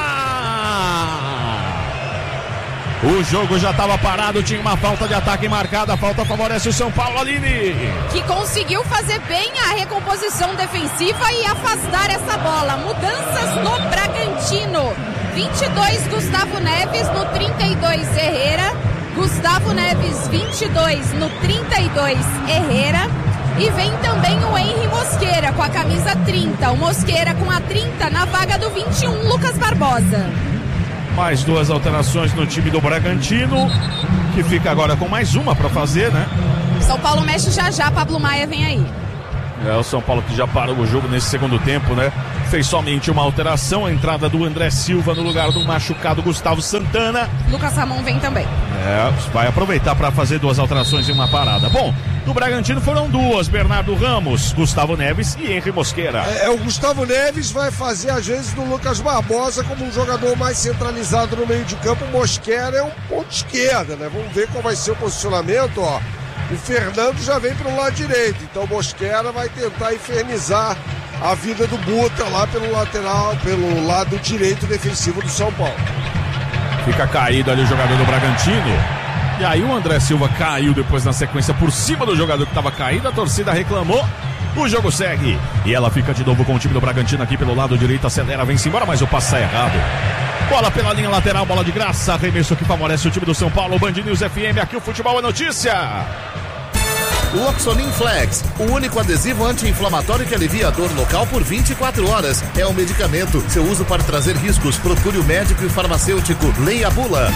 O jogo já estava parado, tinha uma falta de ataque marcada, a falta favorece o São Paulo, Aline. Que conseguiu fazer bem a recomposição defensiva e afastar essa bola. Mudanças no Bragantino. 22, Gustavo Neves, no 32, Herrera. Gustavo Neves, 22, no 32, Herrera. E vem também o Henry Mosqueira com a camisa 30. O Mosqueira com a 30 na vaga do 21, Lucas Barbosa. Mais 2 alterações no time do Bragantino, que fica agora com mais uma para fazer, né? São Paulo mexe já, Pablo Maia vem aí. O São Paulo que já parou o jogo nesse segundo tempo, né? Fez somente uma alteração, a entrada do André Silva no lugar do machucado Gustavo Santana. Lucas Ramon vem também. Vai aproveitar para fazer 2 alterações em uma parada. Bom, no Bragantino foram 2, Bernardo Ramos, Gustavo Neves e Henry Mosquera. O Gustavo Neves vai fazer às vezes do Lucas Barbosa como um jogador mais centralizado no meio de campo. O Mosquera é um ponto esquerda, né? Vamos ver qual vai ser o posicionamento, ó. O Fernando já vem para o lado direito, então o Mosquera vai tentar infernizar a vida do Buta lá pelo lateral, pelo lado direito defensivo do São Paulo. Fica caído ali o jogador do Bragantino. E aí o André Silva caiu depois na sequência por cima do jogador que estava caído. A torcida reclamou. O jogo segue. E ela fica de novo com o time do Bragantino aqui pelo lado direito. Acelera, vem-se embora, mas o passe sai errado. Bola pela linha lateral, bola de graça. Arremesso que favorece o time do São Paulo. Band News FM, aqui o futebol é notícia. Loxonin Flex, o único adesivo anti-inflamatório que alivia a dor local por 24 horas. É um medicamento. Seu uso pode trazer riscos. Procure o médico e o farmacêutico. Leia a bula.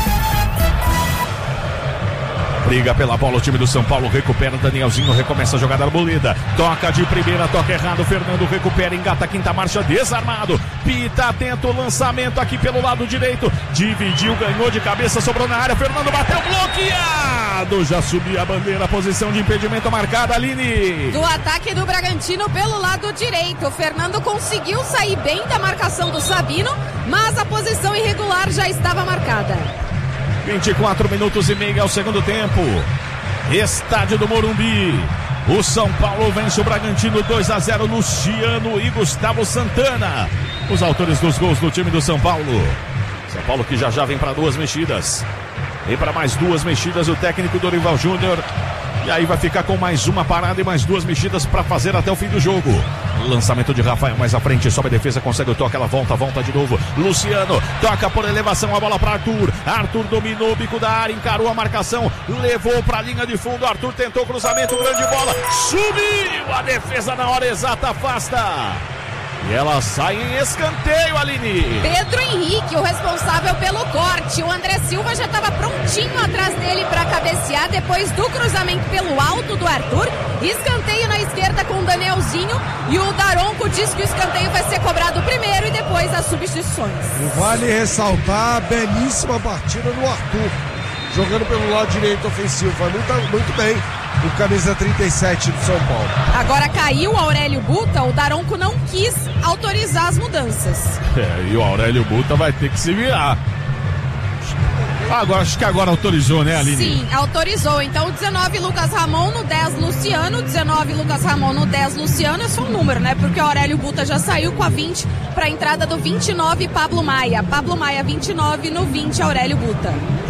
Briga pela bola, o time do São Paulo recupera, Danielzinho recomeça a jogada arboleda, toca de primeira, toca errado, Fernando recupera, engata a quinta marcha, desarmado, Pita tenta o lançamento aqui pelo lado direito, dividiu, ganhou de cabeça, sobrou na área, Fernando bateu, bloqueado, já subiu a bandeira, posição de impedimento marcada, Aline. Do ataque do Bragantino pelo lado direito, o Fernando conseguiu sair bem da marcação do Sabino, mas a posição irregular já estava marcada. 24 minutos e meio ao segundo tempo. Estádio do Morumbi. O São Paulo vence o Bragantino 2-0. Luciano e Gustavo Santana, os autores dos gols do time do São Paulo. São Paulo que já vem para 2 mexidas. E para mais 2 mexidas o técnico Dorival Júnior. E aí vai ficar com mais uma parada e mais 2 mexidas para fazer até o fim do jogo. Lançamento de Rafael mais à frente, sobe a defesa, consegue o toque, ela volta de novo. Luciano toca por elevação, a bola para Arthur. Arthur dominou o bico da área, encarou a marcação, levou para a linha de fundo. Arthur tentou cruzamento, grande bola, subiu a defesa na hora exata, afasta. E ela sai em escanteio, Aline. Pedro Henrique, o responsável pelo corte. O André Silva já estava prontinho atrás dele para cabecear depois do cruzamento pelo alto do Arthur. Escanteio na esquerda com o Danielzinho. E o Daronco diz que o escanteio vai ser cobrado primeiro e depois as substituições. Vale ressaltar a belíssima partida do Arthur, jogando pelo lado direito ofensivo. Vai muito bem. O camisa 37 do São Paulo. Agora caiu o Aurélio Buta, o Daronco não quis autorizar as mudanças. E o Aurélio Buta vai ter que se virar. Acho que agora autorizou, né, Aline? Sim, autorizou. Então, 19 Lucas Ramon no 10 Luciano. 19 Lucas Ramon no 10 Luciano é só um número, né? Porque o Aurélio Buta já saiu com a 20 para a entrada do 29 Pablo Maia. Pablo Maia 29 no 20 Aurélio Buta.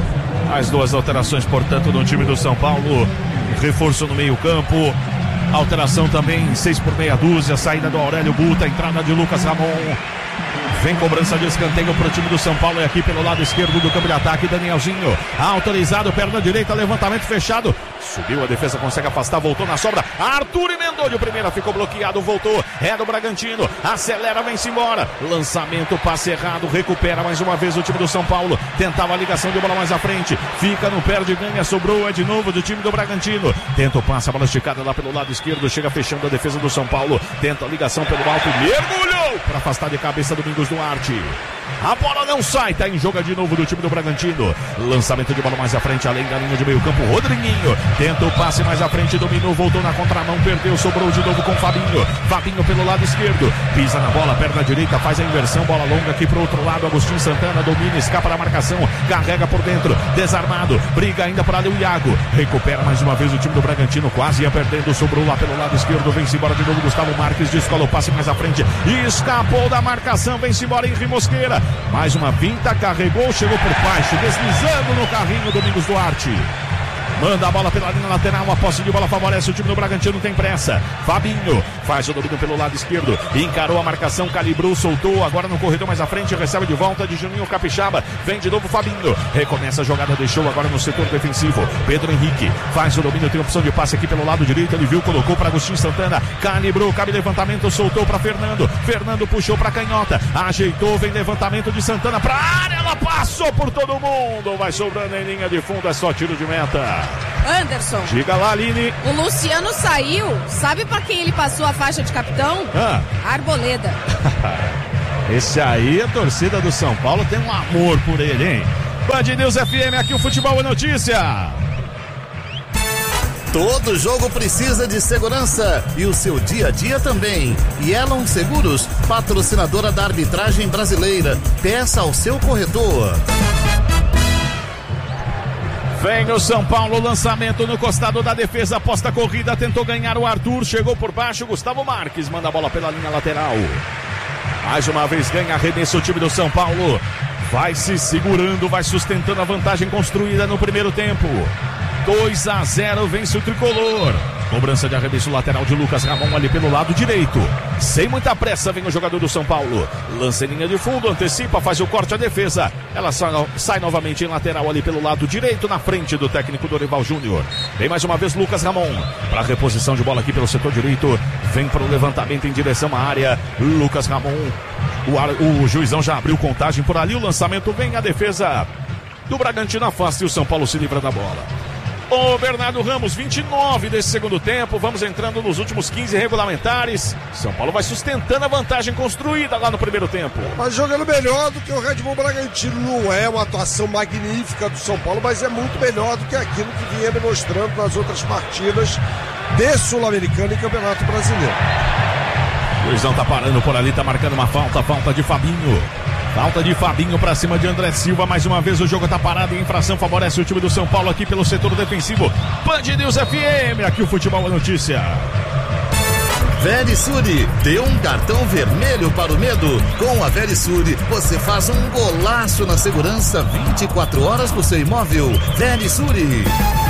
As 2 alterações, portanto, no time do São Paulo. Reforço no meio campo. Alteração também, 6 por meia dúzia. Saída do Aurélio Buta, entrada de Lucas Ramon. Vem cobrança de escanteio para o time do São Paulo. E aqui pelo lado esquerdo do campo de ataque, Danielzinho. Autorizado, perna direita, levantamento fechado. Subiu a defesa, consegue afastar, voltou na sobra. Arthur emendou de primeira, ficou bloqueado, voltou. É do Bragantino, acelera, vem-se embora. Lançamento, passe errado, recupera mais uma vez o time do São Paulo. Tentava a ligação de bola mais à frente. Fica, não perde, ganha, sobrou. É de novo do time do Bragantino. Tenta o passe, a bola esticada lá pelo lado esquerdo. Chega fechando a defesa do São Paulo. Tenta a ligação pelo alto, mergulhou para afastar de cabeça Domingos Duarte. A bola não sai, tá em jogo de novo do time do Bragantino. Lançamento de bola mais à frente, além da linha de meio campo, Rodriguinho. Tenta o passe mais à frente, dominou, voltou na contramão, perdeu, sobrou de novo com Fabinho. Fabinho pelo lado esquerdo, pisa na bola, perna direita, faz a inversão, bola longa aqui pro outro lado, Agostinho Santana domina, escapa da marcação, carrega por dentro, desarmado, briga ainda para ali o Iago. Recupera mais uma vez o time do Bragantino, quase ia perdendo, sobrou lá pelo lado esquerdo, vem-se embora de novo Gustavo Marques, descola o passe mais à frente, escapou da marcação, vem-se embora Henry Mosquera. Mais uma finta, carregou, chegou por baixo, deslizando no carrinho Domingos Duarte. Manda a bola pela linha lateral, a posse de bola favorece o time do Bragantino, tem pressa. Fabinho faz o domínio pelo lado esquerdo, encarou a marcação, calibrou, soltou, agora no corredor mais à frente, recebe de volta de Juninho Capixaba, vem de novo Fabinho, recomeça a jogada, deixou agora no setor defensivo, Pedro Henrique faz o domínio, tem opção de passe aqui pelo lado direito, ele viu, colocou para Agostinho Santana, calibrou, cabe levantamento, soltou para Fernando, Fernando puxou para canhota, ajeitou, vem levantamento de Santana para área, ela passou por todo mundo, vai sobrando em linha de fundo, é só tiro de meta. Anderson. Diga lá, Aline. O Luciano saiu, sabe pra quem ele passou a faixa de capitão? Arboleda. Esse aí, a torcida do São Paulo tem um amor por ele, hein? Band News FM, aqui o Futebol é Notícia. Todo jogo precisa de segurança e o seu dia a dia também. Yellow Seguros, patrocinadora da arbitragem brasileira. Peça ao seu corretor. Vem o São Paulo, lançamento no costado da defesa, aposta a corrida, tentou ganhar o Arthur, chegou por baixo, Gustavo Marques manda a bola pela linha lateral. Mais uma vez ganha arremesso o time do São Paulo. Vai se segurando, vai sustentando a vantagem construída no primeiro tempo. 2-0, vence o tricolor. Cobrança de arremesso lateral de Lucas Ramon ali pelo lado direito. Sem muita pressa vem o jogador do São Paulo. Lança em linha de fundo, antecipa, faz o corte à defesa. Ela sai novamente em lateral ali pelo lado direito, na frente do técnico Dorival Júnior. Vem mais uma vez Lucas Ramon para reposição de bola aqui pelo setor direito. Vem para o levantamento em direção à área. Lucas Ramon. O juizão já abriu contagem por ali. O lançamento vem, a defesa do Bragantino afasta e o São Paulo se livra da bola. O Bernardo Ramos, 29 desse segundo tempo. Vamos entrando nos últimos 15 regulamentares. São Paulo vai sustentando a vantagem construída lá no primeiro tempo. Mas jogando melhor do que o Red Bull Bragantino. Não é uma atuação magnífica do São Paulo, mas é muito melhor do que aquilo que vinha demonstrando nas outras partidas de Sul-Americano e Campeonato Brasileiro. O Luizão tá parando por ali, tá marcando uma falta de Fabinho. Falta de Fabinho pra cima de André Silva. Mais uma vez o jogo tá parado e a infração favorece o time do São Paulo aqui pelo setor defensivo. Band News FM, aqui o Futebol é Notícia. Verisure, dê um cartão vermelho para o medo. Com a Verisure, você faz um golaço na segurança 24 horas no seu imóvel. Verisure.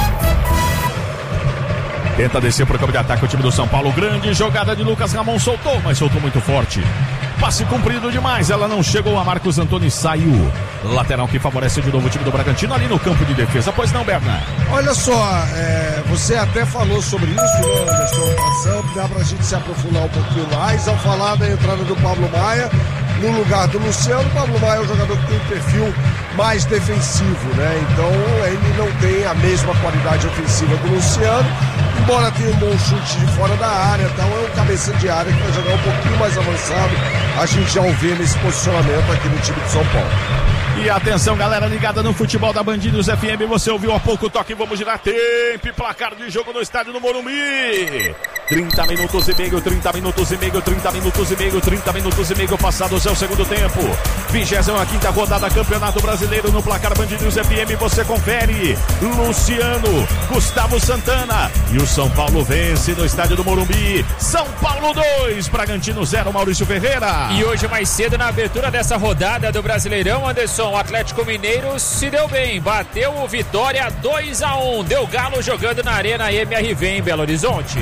Tenta descer para o campo de ataque o time do São Paulo. Grande jogada de Lucas Ramon, soltou, mas soltou muito forte. Passe comprido demais, ela não chegou a Marcos Antônio, saiu. Lateral que favorece de novo o time do Bragantino ali no campo de defesa. Pois não, Berna? Olha só, você até falou sobre isso, né, Anderson? Passando, dá pra gente se aprofundar um pouquinho mais ao falar da entrada do Pablo Maia no lugar do Luciano. O Pablo Maia é um jogador que tem um perfil mais defensivo, né? Então ele não tem a mesma qualidade ofensiva do Luciano, embora tenha um bom chute de fora da área, então é um cabeça de área que vai jogar um pouquinho mais avançado. A gente já o vê nesse posicionamento aqui no time de São Paulo. E atenção, galera ligada no futebol da Band News FM, você ouviu há pouco o toque, vamos girar tempo e placar de jogo no estádio do Morumbi. 30 minutos e meio, 30 minutos e meio, 30 minutos e meio, 30 minutos e meio passados é o segundo tempo. 25ª rodada Campeonato Brasileiro no placar Band News FM, você confere. Luciano, Gustavo Santana e o São Paulo vence no estádio do Morumbi. São Paulo 2, Bragantino 0, Maurício Ferreira. E hoje mais cedo na abertura dessa rodada do Brasileirão, Anderson, o Atlético Mineiro se deu bem, bateu o Vitória 2-1, deu galo jogando na Arena MRV em Belo Horizonte.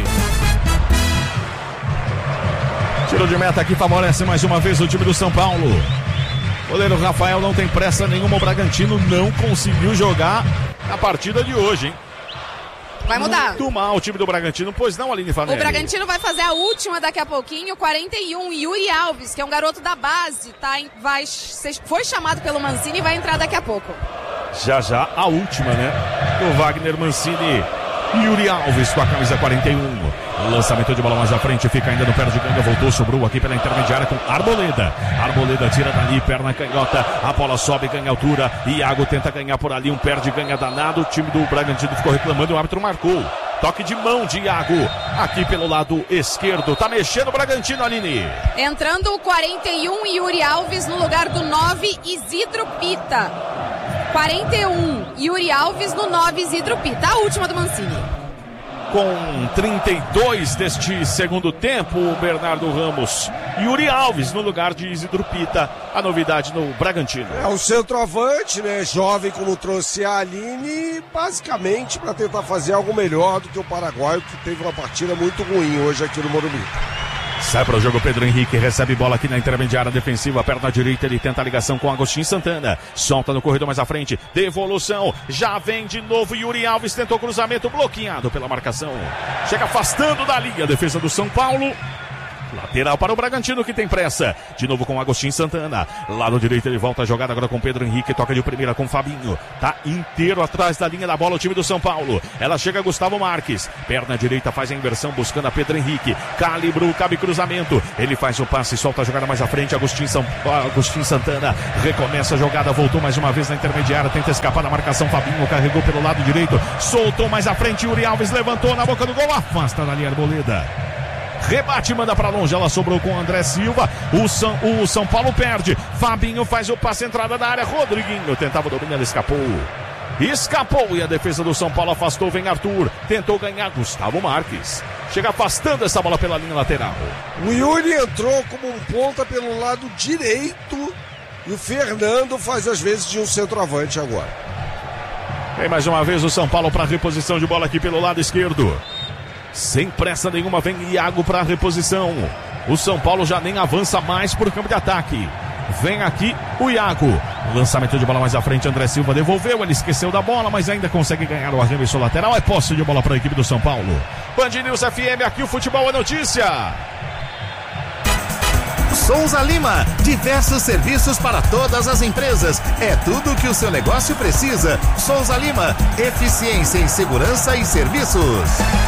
Tiro de meta aqui favorece mais uma vez o time do São Paulo. Goleiro Rafael não tem pressa nenhuma, o Bragantino não conseguiu jogar a partida de hoje, hein? Vai mudar. Muito mal o time do Bragantino, pois não, Aline Fanelli? O Bragantino vai fazer a última daqui a pouquinho, 41, Yuri Alves, que é um garoto da base, foi chamado pelo Mancini e vai entrar daqui a pouco. Já a última, né? O Wagner Mancini, Yuri Alves com a camisa 41. Lançamento de bola mais à frente, fica ainda no pé de ganha, voltou, sobrou aqui pela intermediária com Arboleda. Arboleda tira dali, perna canhota, a bola sobe, ganha altura. Iago tenta ganhar por ali, um pé de ganha danado. O time do Bragantino ficou reclamando e o árbitro marcou. Toque de mão de Iago, aqui pelo lado esquerdo. Tá mexendo o Bragantino, Aline. Entrando o 41, Yuri Alves no lugar do 9, Isidro Pita. 41, Yuri Alves no 9, Isidro Pita. A última do Mancini. Com 32 deste segundo tempo, o Bernardo Ramos. Yuri Alves no lugar de Isidro Pita. A novidade no Bragantino. É o centroavante, né? Jovem, como trouxe a Aline, basicamente para tentar fazer algo melhor do que o paraguaio, que teve uma partida muito ruim hoje aqui no Morumbi. Sai para o jogo Pedro Henrique, recebe bola aqui na intermediária defensiva, perna direita, ele tenta a ligação com Agostinho Santana, solta no corredor mais à frente, devolução, já vem de novo Yuri Alves, tentou cruzamento, bloqueado pela marcação, chega afastando da linha a defesa do São Paulo. Lateral para o Bragantino que tem pressa. De novo com o Agostinho Santana. Lado direito ele volta a jogada agora com Pedro Henrique. Toca de primeira com Fabinho. Tá inteiro atrás da linha da bola o time do São Paulo. Ela chega a Gustavo Marques. Perna direita faz a inversão buscando a Pedro Henrique. Calibrou, cabe cruzamento. Ele faz o passe, solta a jogada mais à frente. Agostinho Santana recomeça a jogada. Voltou mais uma vez na intermediária. Tenta escapar da marcação. Fabinho carregou pelo lado direito. Soltou mais à frente. Yuri Alves levantou na boca do gol. Afasta dali a Arboleda. Rebate, manda pra longe, ela sobrou com o André Silva. O São Paulo perde. Fabinho faz o passe, entrada da área. Rodriguinho tentava dominar, ele escapou e a defesa do São Paulo afastou. Vem Arthur, tentou ganhar. Gustavo Marques chega afastando essa bola pela linha lateral. O Yuri entrou como um ponta pelo lado direito e o Fernando faz as vezes de um centroavante agora. Vem mais uma vez o São Paulo para reposição de bola aqui pelo lado esquerdo. Sem pressa nenhuma, vem Iago para a reposição. O São Paulo já nem avança mais por campo de ataque. Vem aqui o Iago. Lançamento de bola mais à frente, André Silva devolveu, ele esqueceu da bola, mas ainda consegue ganhar o arremesso lateral. É posse de bola para a equipe do São Paulo. Band News FM, aqui o futebol é notícia. Souza Lima, diversos serviços para todas as empresas. É tudo o que o seu negócio precisa. Souza Lima, eficiência em segurança e serviços.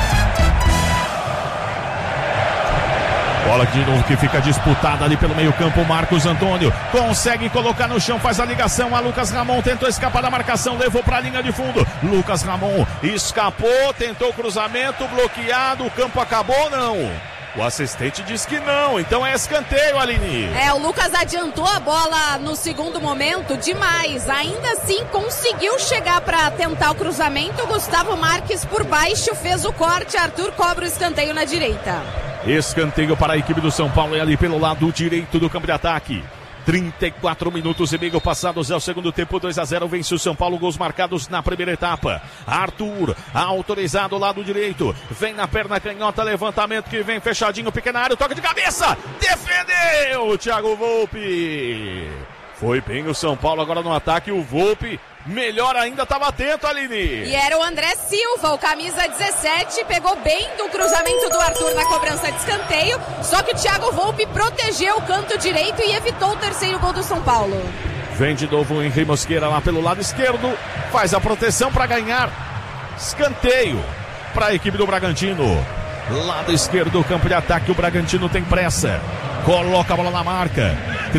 Bola de novo que fica disputada ali pelo meio campo. Marcos Antônio consegue colocar no chão, faz a ligação a Lucas Ramon, tentou escapar da marcação, levou para a linha de fundo. Lucas Ramon escapou, tentou cruzamento, bloqueado, o campo acabou, não. O assistente diz que não, então é escanteio, Aline. O Lucas adiantou a bola no segundo momento demais, ainda assim conseguiu chegar para tentar o cruzamento. Gustavo Marques por baixo fez o corte, Arthur cobra o escanteio na direita. Escanteio para a equipe do São Paulo, é ali pelo lado direito do campo de ataque. 34 minutos e meio passados, é o segundo tempo, 2-0, vence o São Paulo, gols marcados na primeira etapa. Arthur, autorizado, lado direito, vem na perna canhota, levantamento que vem fechadinho, pequena área, toque de cabeça, defendeu o Thiago Volpi. Foi bem o São Paulo agora no ataque, o Volpi melhor ainda, estava atento, Aline. E era o André Silva, o camisa 17, pegou bem do cruzamento do Arthur na cobrança de escanteio, só que o Thiago Volpi protegeu o canto direito e evitou o terceiro gol do São Paulo. Vem de novo o Henri Mosqueira lá pelo lado esquerdo, faz a proteção para ganhar. Escanteio para a equipe do Bragantino. Lado esquerdo do campo de ataque, o Bragantino tem pressa. Coloca a bola na marca.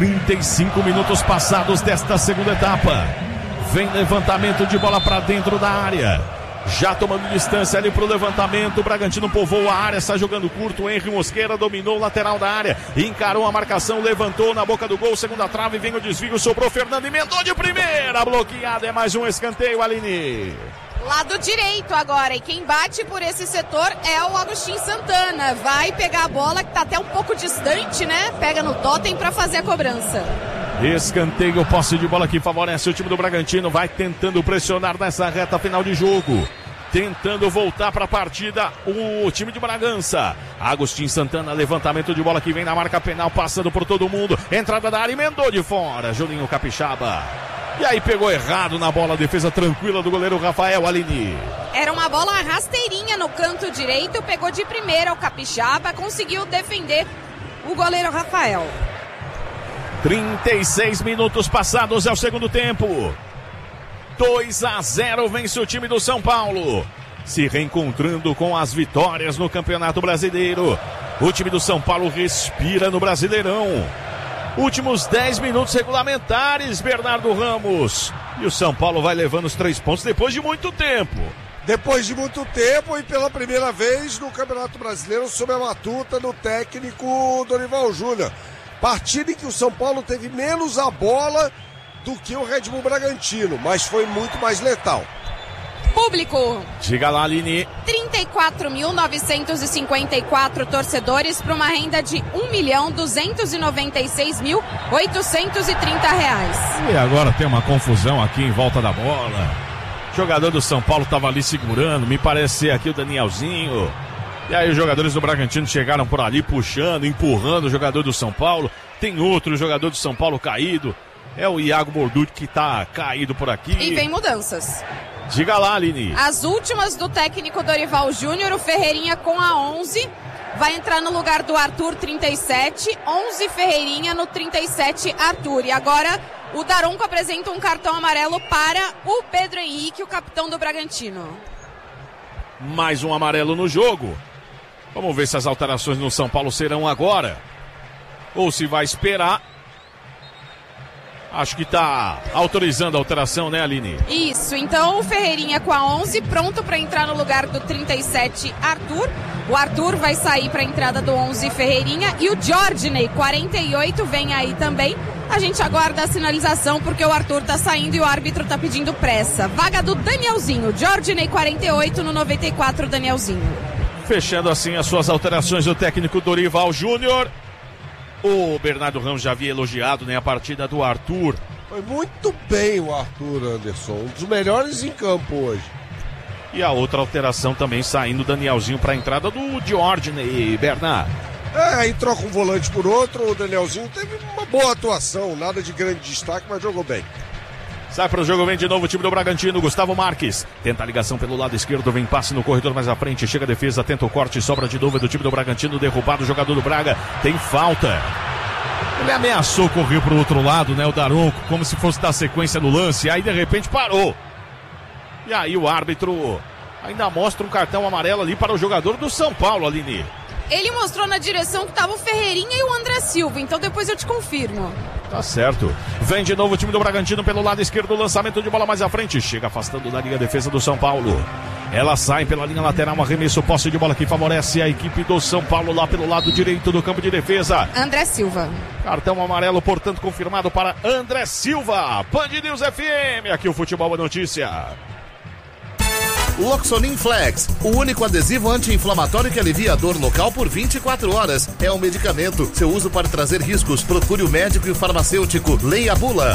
35 minutos passados desta segunda etapa. Vem levantamento de bola para dentro da área. Já tomando distância ali pro levantamento. O Bragantino povoou a área, está jogando curto. O Henri Mosqueira dominou o lateral da área. Encarou a marcação, levantou na boca do gol. Segunda trave, vem o desvio, sobrou Fernando, emendou de primeira. Bloqueado, é mais um escanteio, Aline. Lado direito agora, e quem bate por esse setor é o Agostinho Santana. Vai pegar a bola que tá até um pouco distante, né? Pega no totem para fazer a cobrança. Escanteio, posse de bola que favorece o time do Bragantino. Vai tentando pressionar nessa reta final de jogo. Tentando voltar para a partida o time de Bragança. Agostinho Santana, levantamento de bola que vem na marca penal, passando por todo mundo. Entrada da área, emendou de fora. Juninho Capixaba. E aí pegou errado na bola, defesa tranquila do goleiro Rafael, Aline. Era uma bola rasteirinha no canto direito, pegou de primeira o Capixaba, conseguiu defender o goleiro Rafael. 36 minutos passados, é o segundo tempo. 2-0, vence o time do São Paulo. Se reencontrando com as vitórias no Campeonato Brasileiro. O time do São Paulo respira no Brasileirão. Últimos 10 minutos regulamentares, Bernardo Ramos. E o São Paulo vai levando os 3 pontos depois de muito tempo. Depois de muito tempo e pela primeira vez no Campeonato Brasileiro sob a batuta do técnico Dorival Júnior. Partida em que o São Paulo teve menos a bola do que o Red Bull Bragantino, mas foi muito mais letal. Público. Diga lá, Aline. 34.954 torcedores para uma renda de R$1.296.830. E agora tem uma confusão aqui em volta da bola. O jogador do São Paulo estava ali segurando, me parece ser aqui o Danielzinho. E aí os jogadores do Bragantino chegaram por ali puxando, empurrando o jogador do São Paulo. Tem outro jogador do São Paulo caído. É o Iago Morduti que está caído por aqui. E vem mudanças. Diga lá, Aline. As últimas do técnico Dorival Júnior, o Ferreirinha com a 11. vai entrar no lugar do Arthur, 37, 11 Ferreirinha no 37, Arthur. E agora o Daronco apresenta um cartão amarelo para o Pedro Henrique, o capitão do Bragantino. Mais um amarelo no jogo. Vamos ver se as alterações no São Paulo serão agora ou se vai esperar. Acho que está autorizando a alteração, né, Aline? Isso, então o Ferreirinha com a 11, pronto para entrar no lugar do 37, Arthur. O Arthur vai sair para a entrada do 11, Ferreirinha. E o Jordney, 48, vem aí também. A gente aguarda a sinalização porque o Arthur tá saindo e o árbitro tá pedindo pressa. Vaga do Danielzinho, Jordney, 48, no 94, Danielzinho. Fechando assim as suas alterações, o técnico Dorival Júnior. O Bernardo Ramos já havia elogiado, né, a partida do Arthur. Foi muito bem o Arthur, Anderson, um dos melhores em campo hoje. E a outra alteração também saindo, Danielzinho para a entrada do Jordney, Bernardo. Aí troca um volante por outro, o Danielzinho teve uma boa atuação, nada de grande destaque, mas jogou bem. Sai para o jogo, vem de novo o time do Bragantino, Gustavo Marques. Tenta a ligação pelo lado esquerdo, vem passe no corredor mais à frente, chega a defesa, tenta o corte, sobra de novo do time do Bragantino, derrubado o jogador do Braga, tem falta. Ele ameaçou correr para o outro lado, né, o Daronco, como se fosse dar sequência no lance, aí de repente parou. E aí o árbitro ainda mostra um cartão amarelo ali para o jogador do São Paulo, Aline. Ele mostrou na direção que estava o Ferreirinha e o André Silva, então depois eu te confirmo. Tá certo. Vem de novo o time do Bragantino pelo lado esquerdo, lançamento de bola mais à frente. Chega afastando da linha defesa do São Paulo. Ela sai pela linha lateral, arremesso, posse de bola que favorece a equipe do São Paulo lá pelo lado direito do campo de defesa. André Silva. Cartão amarelo, portanto, confirmado para André Silva. Band News FM, aqui o Futebol é Notícia. Loxonin Flex, o único adesivo anti-inflamatório que alivia a dor local por 24 horas. É um medicamento. Seu uso pode trazer riscos. Procure o médico e o farmacêutico. Leia a bula.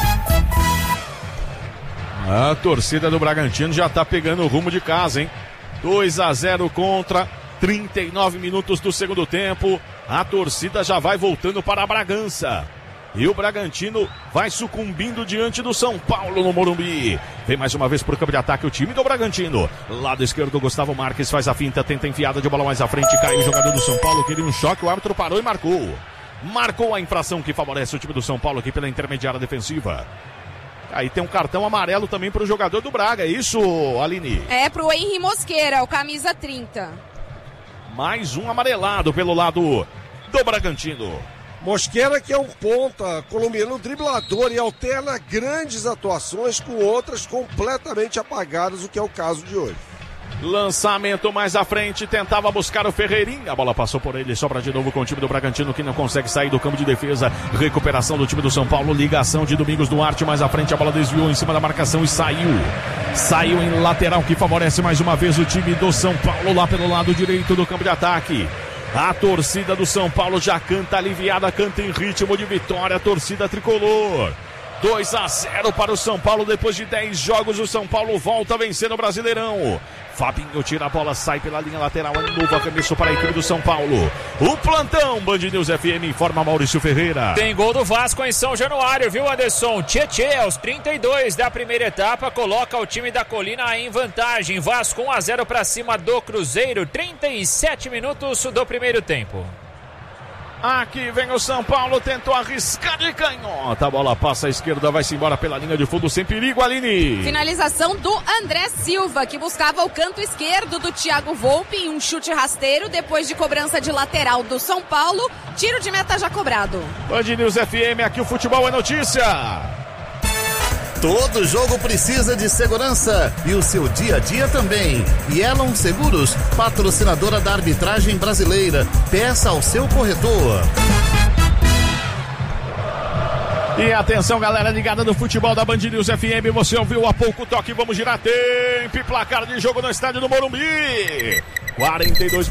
A torcida do Bragantino já tá pegando o rumo de casa, hein? 2-0 contra 39 minutos do segundo tempo. A torcida já vai voltando para a Bragança. E o Bragantino vai sucumbindo diante do São Paulo no Morumbi. Vem mais uma vez pro campo de ataque o time do Bragantino. Lado esquerdo, Gustavo Marques faz a finta, tenta enfiada de bola mais à frente. Caiu o jogador do São Paulo, queria um choque, o árbitro parou e marcou. Marcou a infração que favorece o time do São Paulo aqui pela intermediária defensiva. Aí tem um cartão amarelo também pro jogador do Braga, é isso, Aline? É pro Henry Mosqueira, o camisa 30. Mais um amarelado pelo lado do Bragantino. Mosqueira, que é um ponta colombiano driblador e alterna grandes atuações com outras completamente apagadas, o que é o caso de hoje. Lançamento mais à frente, tentava buscar o Ferreirinha, a bola passou por ele, sobra de novo com o time do Bragantino que não consegue sair do campo de defesa. Recuperação do time do São Paulo, ligação de Domingos Duarte mais à frente, a bola desviou em cima da marcação e saiu em lateral que favorece mais uma vez o time do São Paulo lá pelo lado direito do campo de ataque. A torcida do São Paulo já canta aliviada, canta em ritmo de vitória, a torcida tricolor. 2-0 para o São Paulo, depois de 10 jogos o São Paulo volta a vencer no Brasileirão. Fabinho tira a bola, sai pela linha lateral, é novo arremesso para a equipe do São Paulo. O plantão Band News FM informa Maurício Ferreira. Tem gol do Vasco em São Januário, viu, Anderson? Tietê, aos 32 da primeira etapa, coloca o time da Colina em vantagem. Vasco 1-0 para cima do Cruzeiro, 37 minutos do primeiro tempo. Aqui vem o São Paulo, tentou arriscar de canhota, a bola passa à esquerda, vai-se embora pela linha de fundo, sem perigo, Aline. Finalização do André Silva, que buscava o canto esquerdo do Thiago Volpe em um chute rasteiro, depois de cobrança de lateral do São Paulo, tiro de meta já cobrado. Band News FM, aqui o Futebol é Notícia. Todo jogo precisa de segurança e o seu dia a dia também. Yellow Seguros, patrocinadora da arbitragem brasileira. Peça ao seu corretor. E atenção, galera ligada no futebol da Band News FM. Você ouviu há pouco o toque, vamos girar tempo e placar de jogo no estádio do Morumbi. 42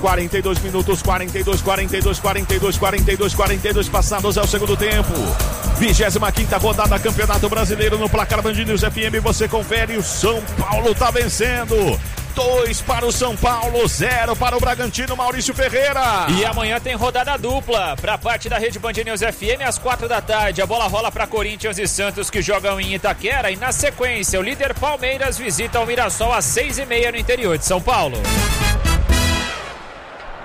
passados é o segundo tempo. 25ª rodada Campeonato Brasileiro no placar Band News FM. Você confere, o São Paulo tá vencendo. 2 para o São Paulo, 0 para o Bragantino, Maurício Ferreira. E amanhã tem rodada dupla para parte da rede Band News FM às 4 da tarde. A bola rola para Corinthians e Santos que jogam em Itaquera. E na sequência, o líder Palmeiras visita o Mirassol às 6h30 no interior de São Paulo.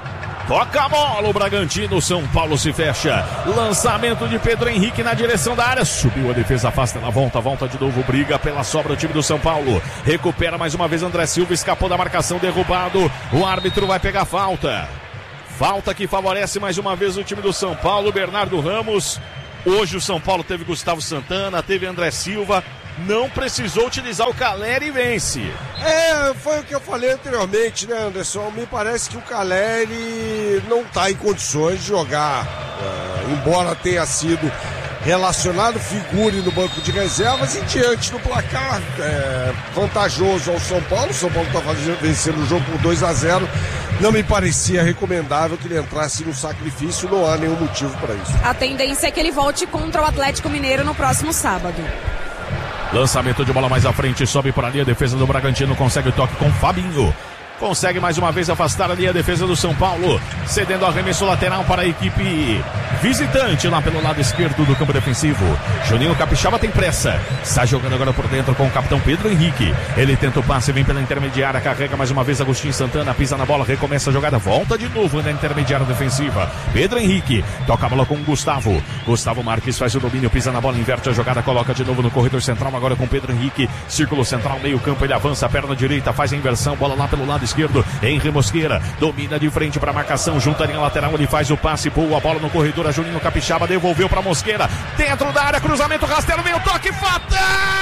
Toca a bola, o Bragantino, São Paulo se fecha. Lançamento de Pedro Henrique na direção da área. Subiu a defesa, afasta na volta de novo, briga pela sobra o time do São Paulo. Recupera mais uma vez André Silva, escapou da marcação, derrubado. O árbitro vai pegar falta. Falta que favorece mais uma vez o time do São Paulo, Bernardo Ramos. Hoje o São Paulo teve Gustavo Santana, teve André Silva. Não precisou utilizar o Caleri e vence. Foi o que eu falei anteriormente, né, Anderson? Me parece que o Caleri não está em condições de jogar. Embora tenha sido relacionado, figure no banco de reservas e diante do placar vantajoso ao São Paulo. O São Paulo está vencendo o jogo por 2-0. Não me parecia recomendável que ele entrasse no sacrifício, não há nenhum motivo para isso. A tendência é que ele volte contra o Atlético Mineiro no próximo sábado. Lançamento de bola mais à frente, sobe para ali a defesa do Bragantino, consegue o toque com Fabinho. Consegue mais uma vez afastar ali a defesa do São Paulo, cedendo o arremesso lateral para a equipe visitante lá pelo lado esquerdo do campo defensivo. Juninho Capixaba tem pressa, está jogando agora por dentro com o capitão Pedro Henrique. Ele tenta o passe, vem pela intermediária, carrega mais uma vez Agostinho Santana, pisa na bola, recomeça a jogada, volta de novo na intermediária defensiva. Pedro Henrique toca a bola com o Gustavo. Gustavo Marques faz o domínio, pisa na bola, inverte a jogada, coloca de novo no corredor central, agora com Pedro Henrique. Círculo central, meio campo, ele avança, perna direita, faz a inversão, bola lá pelo lado esquerdo, Henry Mosqueira, domina de frente para a marcação, junta a linha lateral, ele faz o passe, pula a bola no corredor, a Juninho Capixaba devolveu para Mosqueira, dentro da área, cruzamento rasteiro, vem o toque fatal!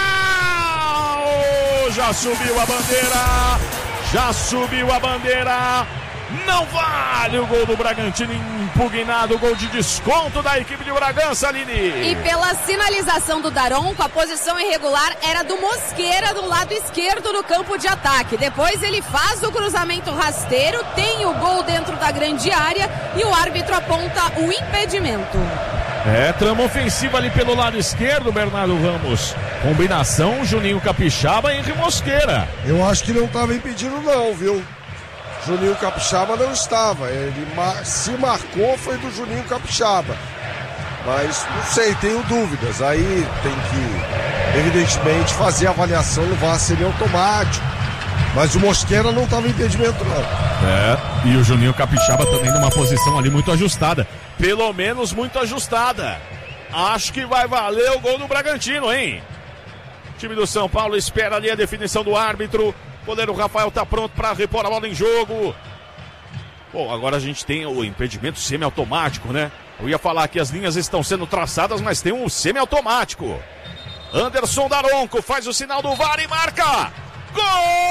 Já subiu a bandeira, não vale o gol do Bragantino, impugnado, gol de desconto da equipe de Bragança, Aline. E pela sinalização do Daronco, a posição irregular era do Mosqueira do lado esquerdo do campo de ataque. Depois ele faz o cruzamento rasteiro, tem o gol dentro da grande área e o árbitro aponta o impedimento. Trama ofensiva ali pelo lado esquerdo, Bernardo Ramos. Combinação, Juninho Capixaba e Henry Mosqueira. Eu acho que não estava impedindo não, viu? Juninho Capixaba não estava, ele se marcou foi do Juninho Capixaba, mas não sei, tenho dúvidas, aí tem que evidentemente fazer a avaliação no VAR semiautomático, mas o Mosqueira não estava em impedimento não. E o Juninho Capixaba também numa posição ali muito ajustada, pelo menos muito ajustada. Acho que vai valer o gol do Bragantino, hein? O time do São Paulo espera ali a definição do árbitro. O goleiro Rafael está pronto para repor a bola em jogo. Bom, agora a gente tem o impedimento semiautomático, né? Eu ia falar que as linhas estão sendo traçadas, mas tem um semiautomático. Anderson Daronco faz o sinal do VAR e marca! Gol!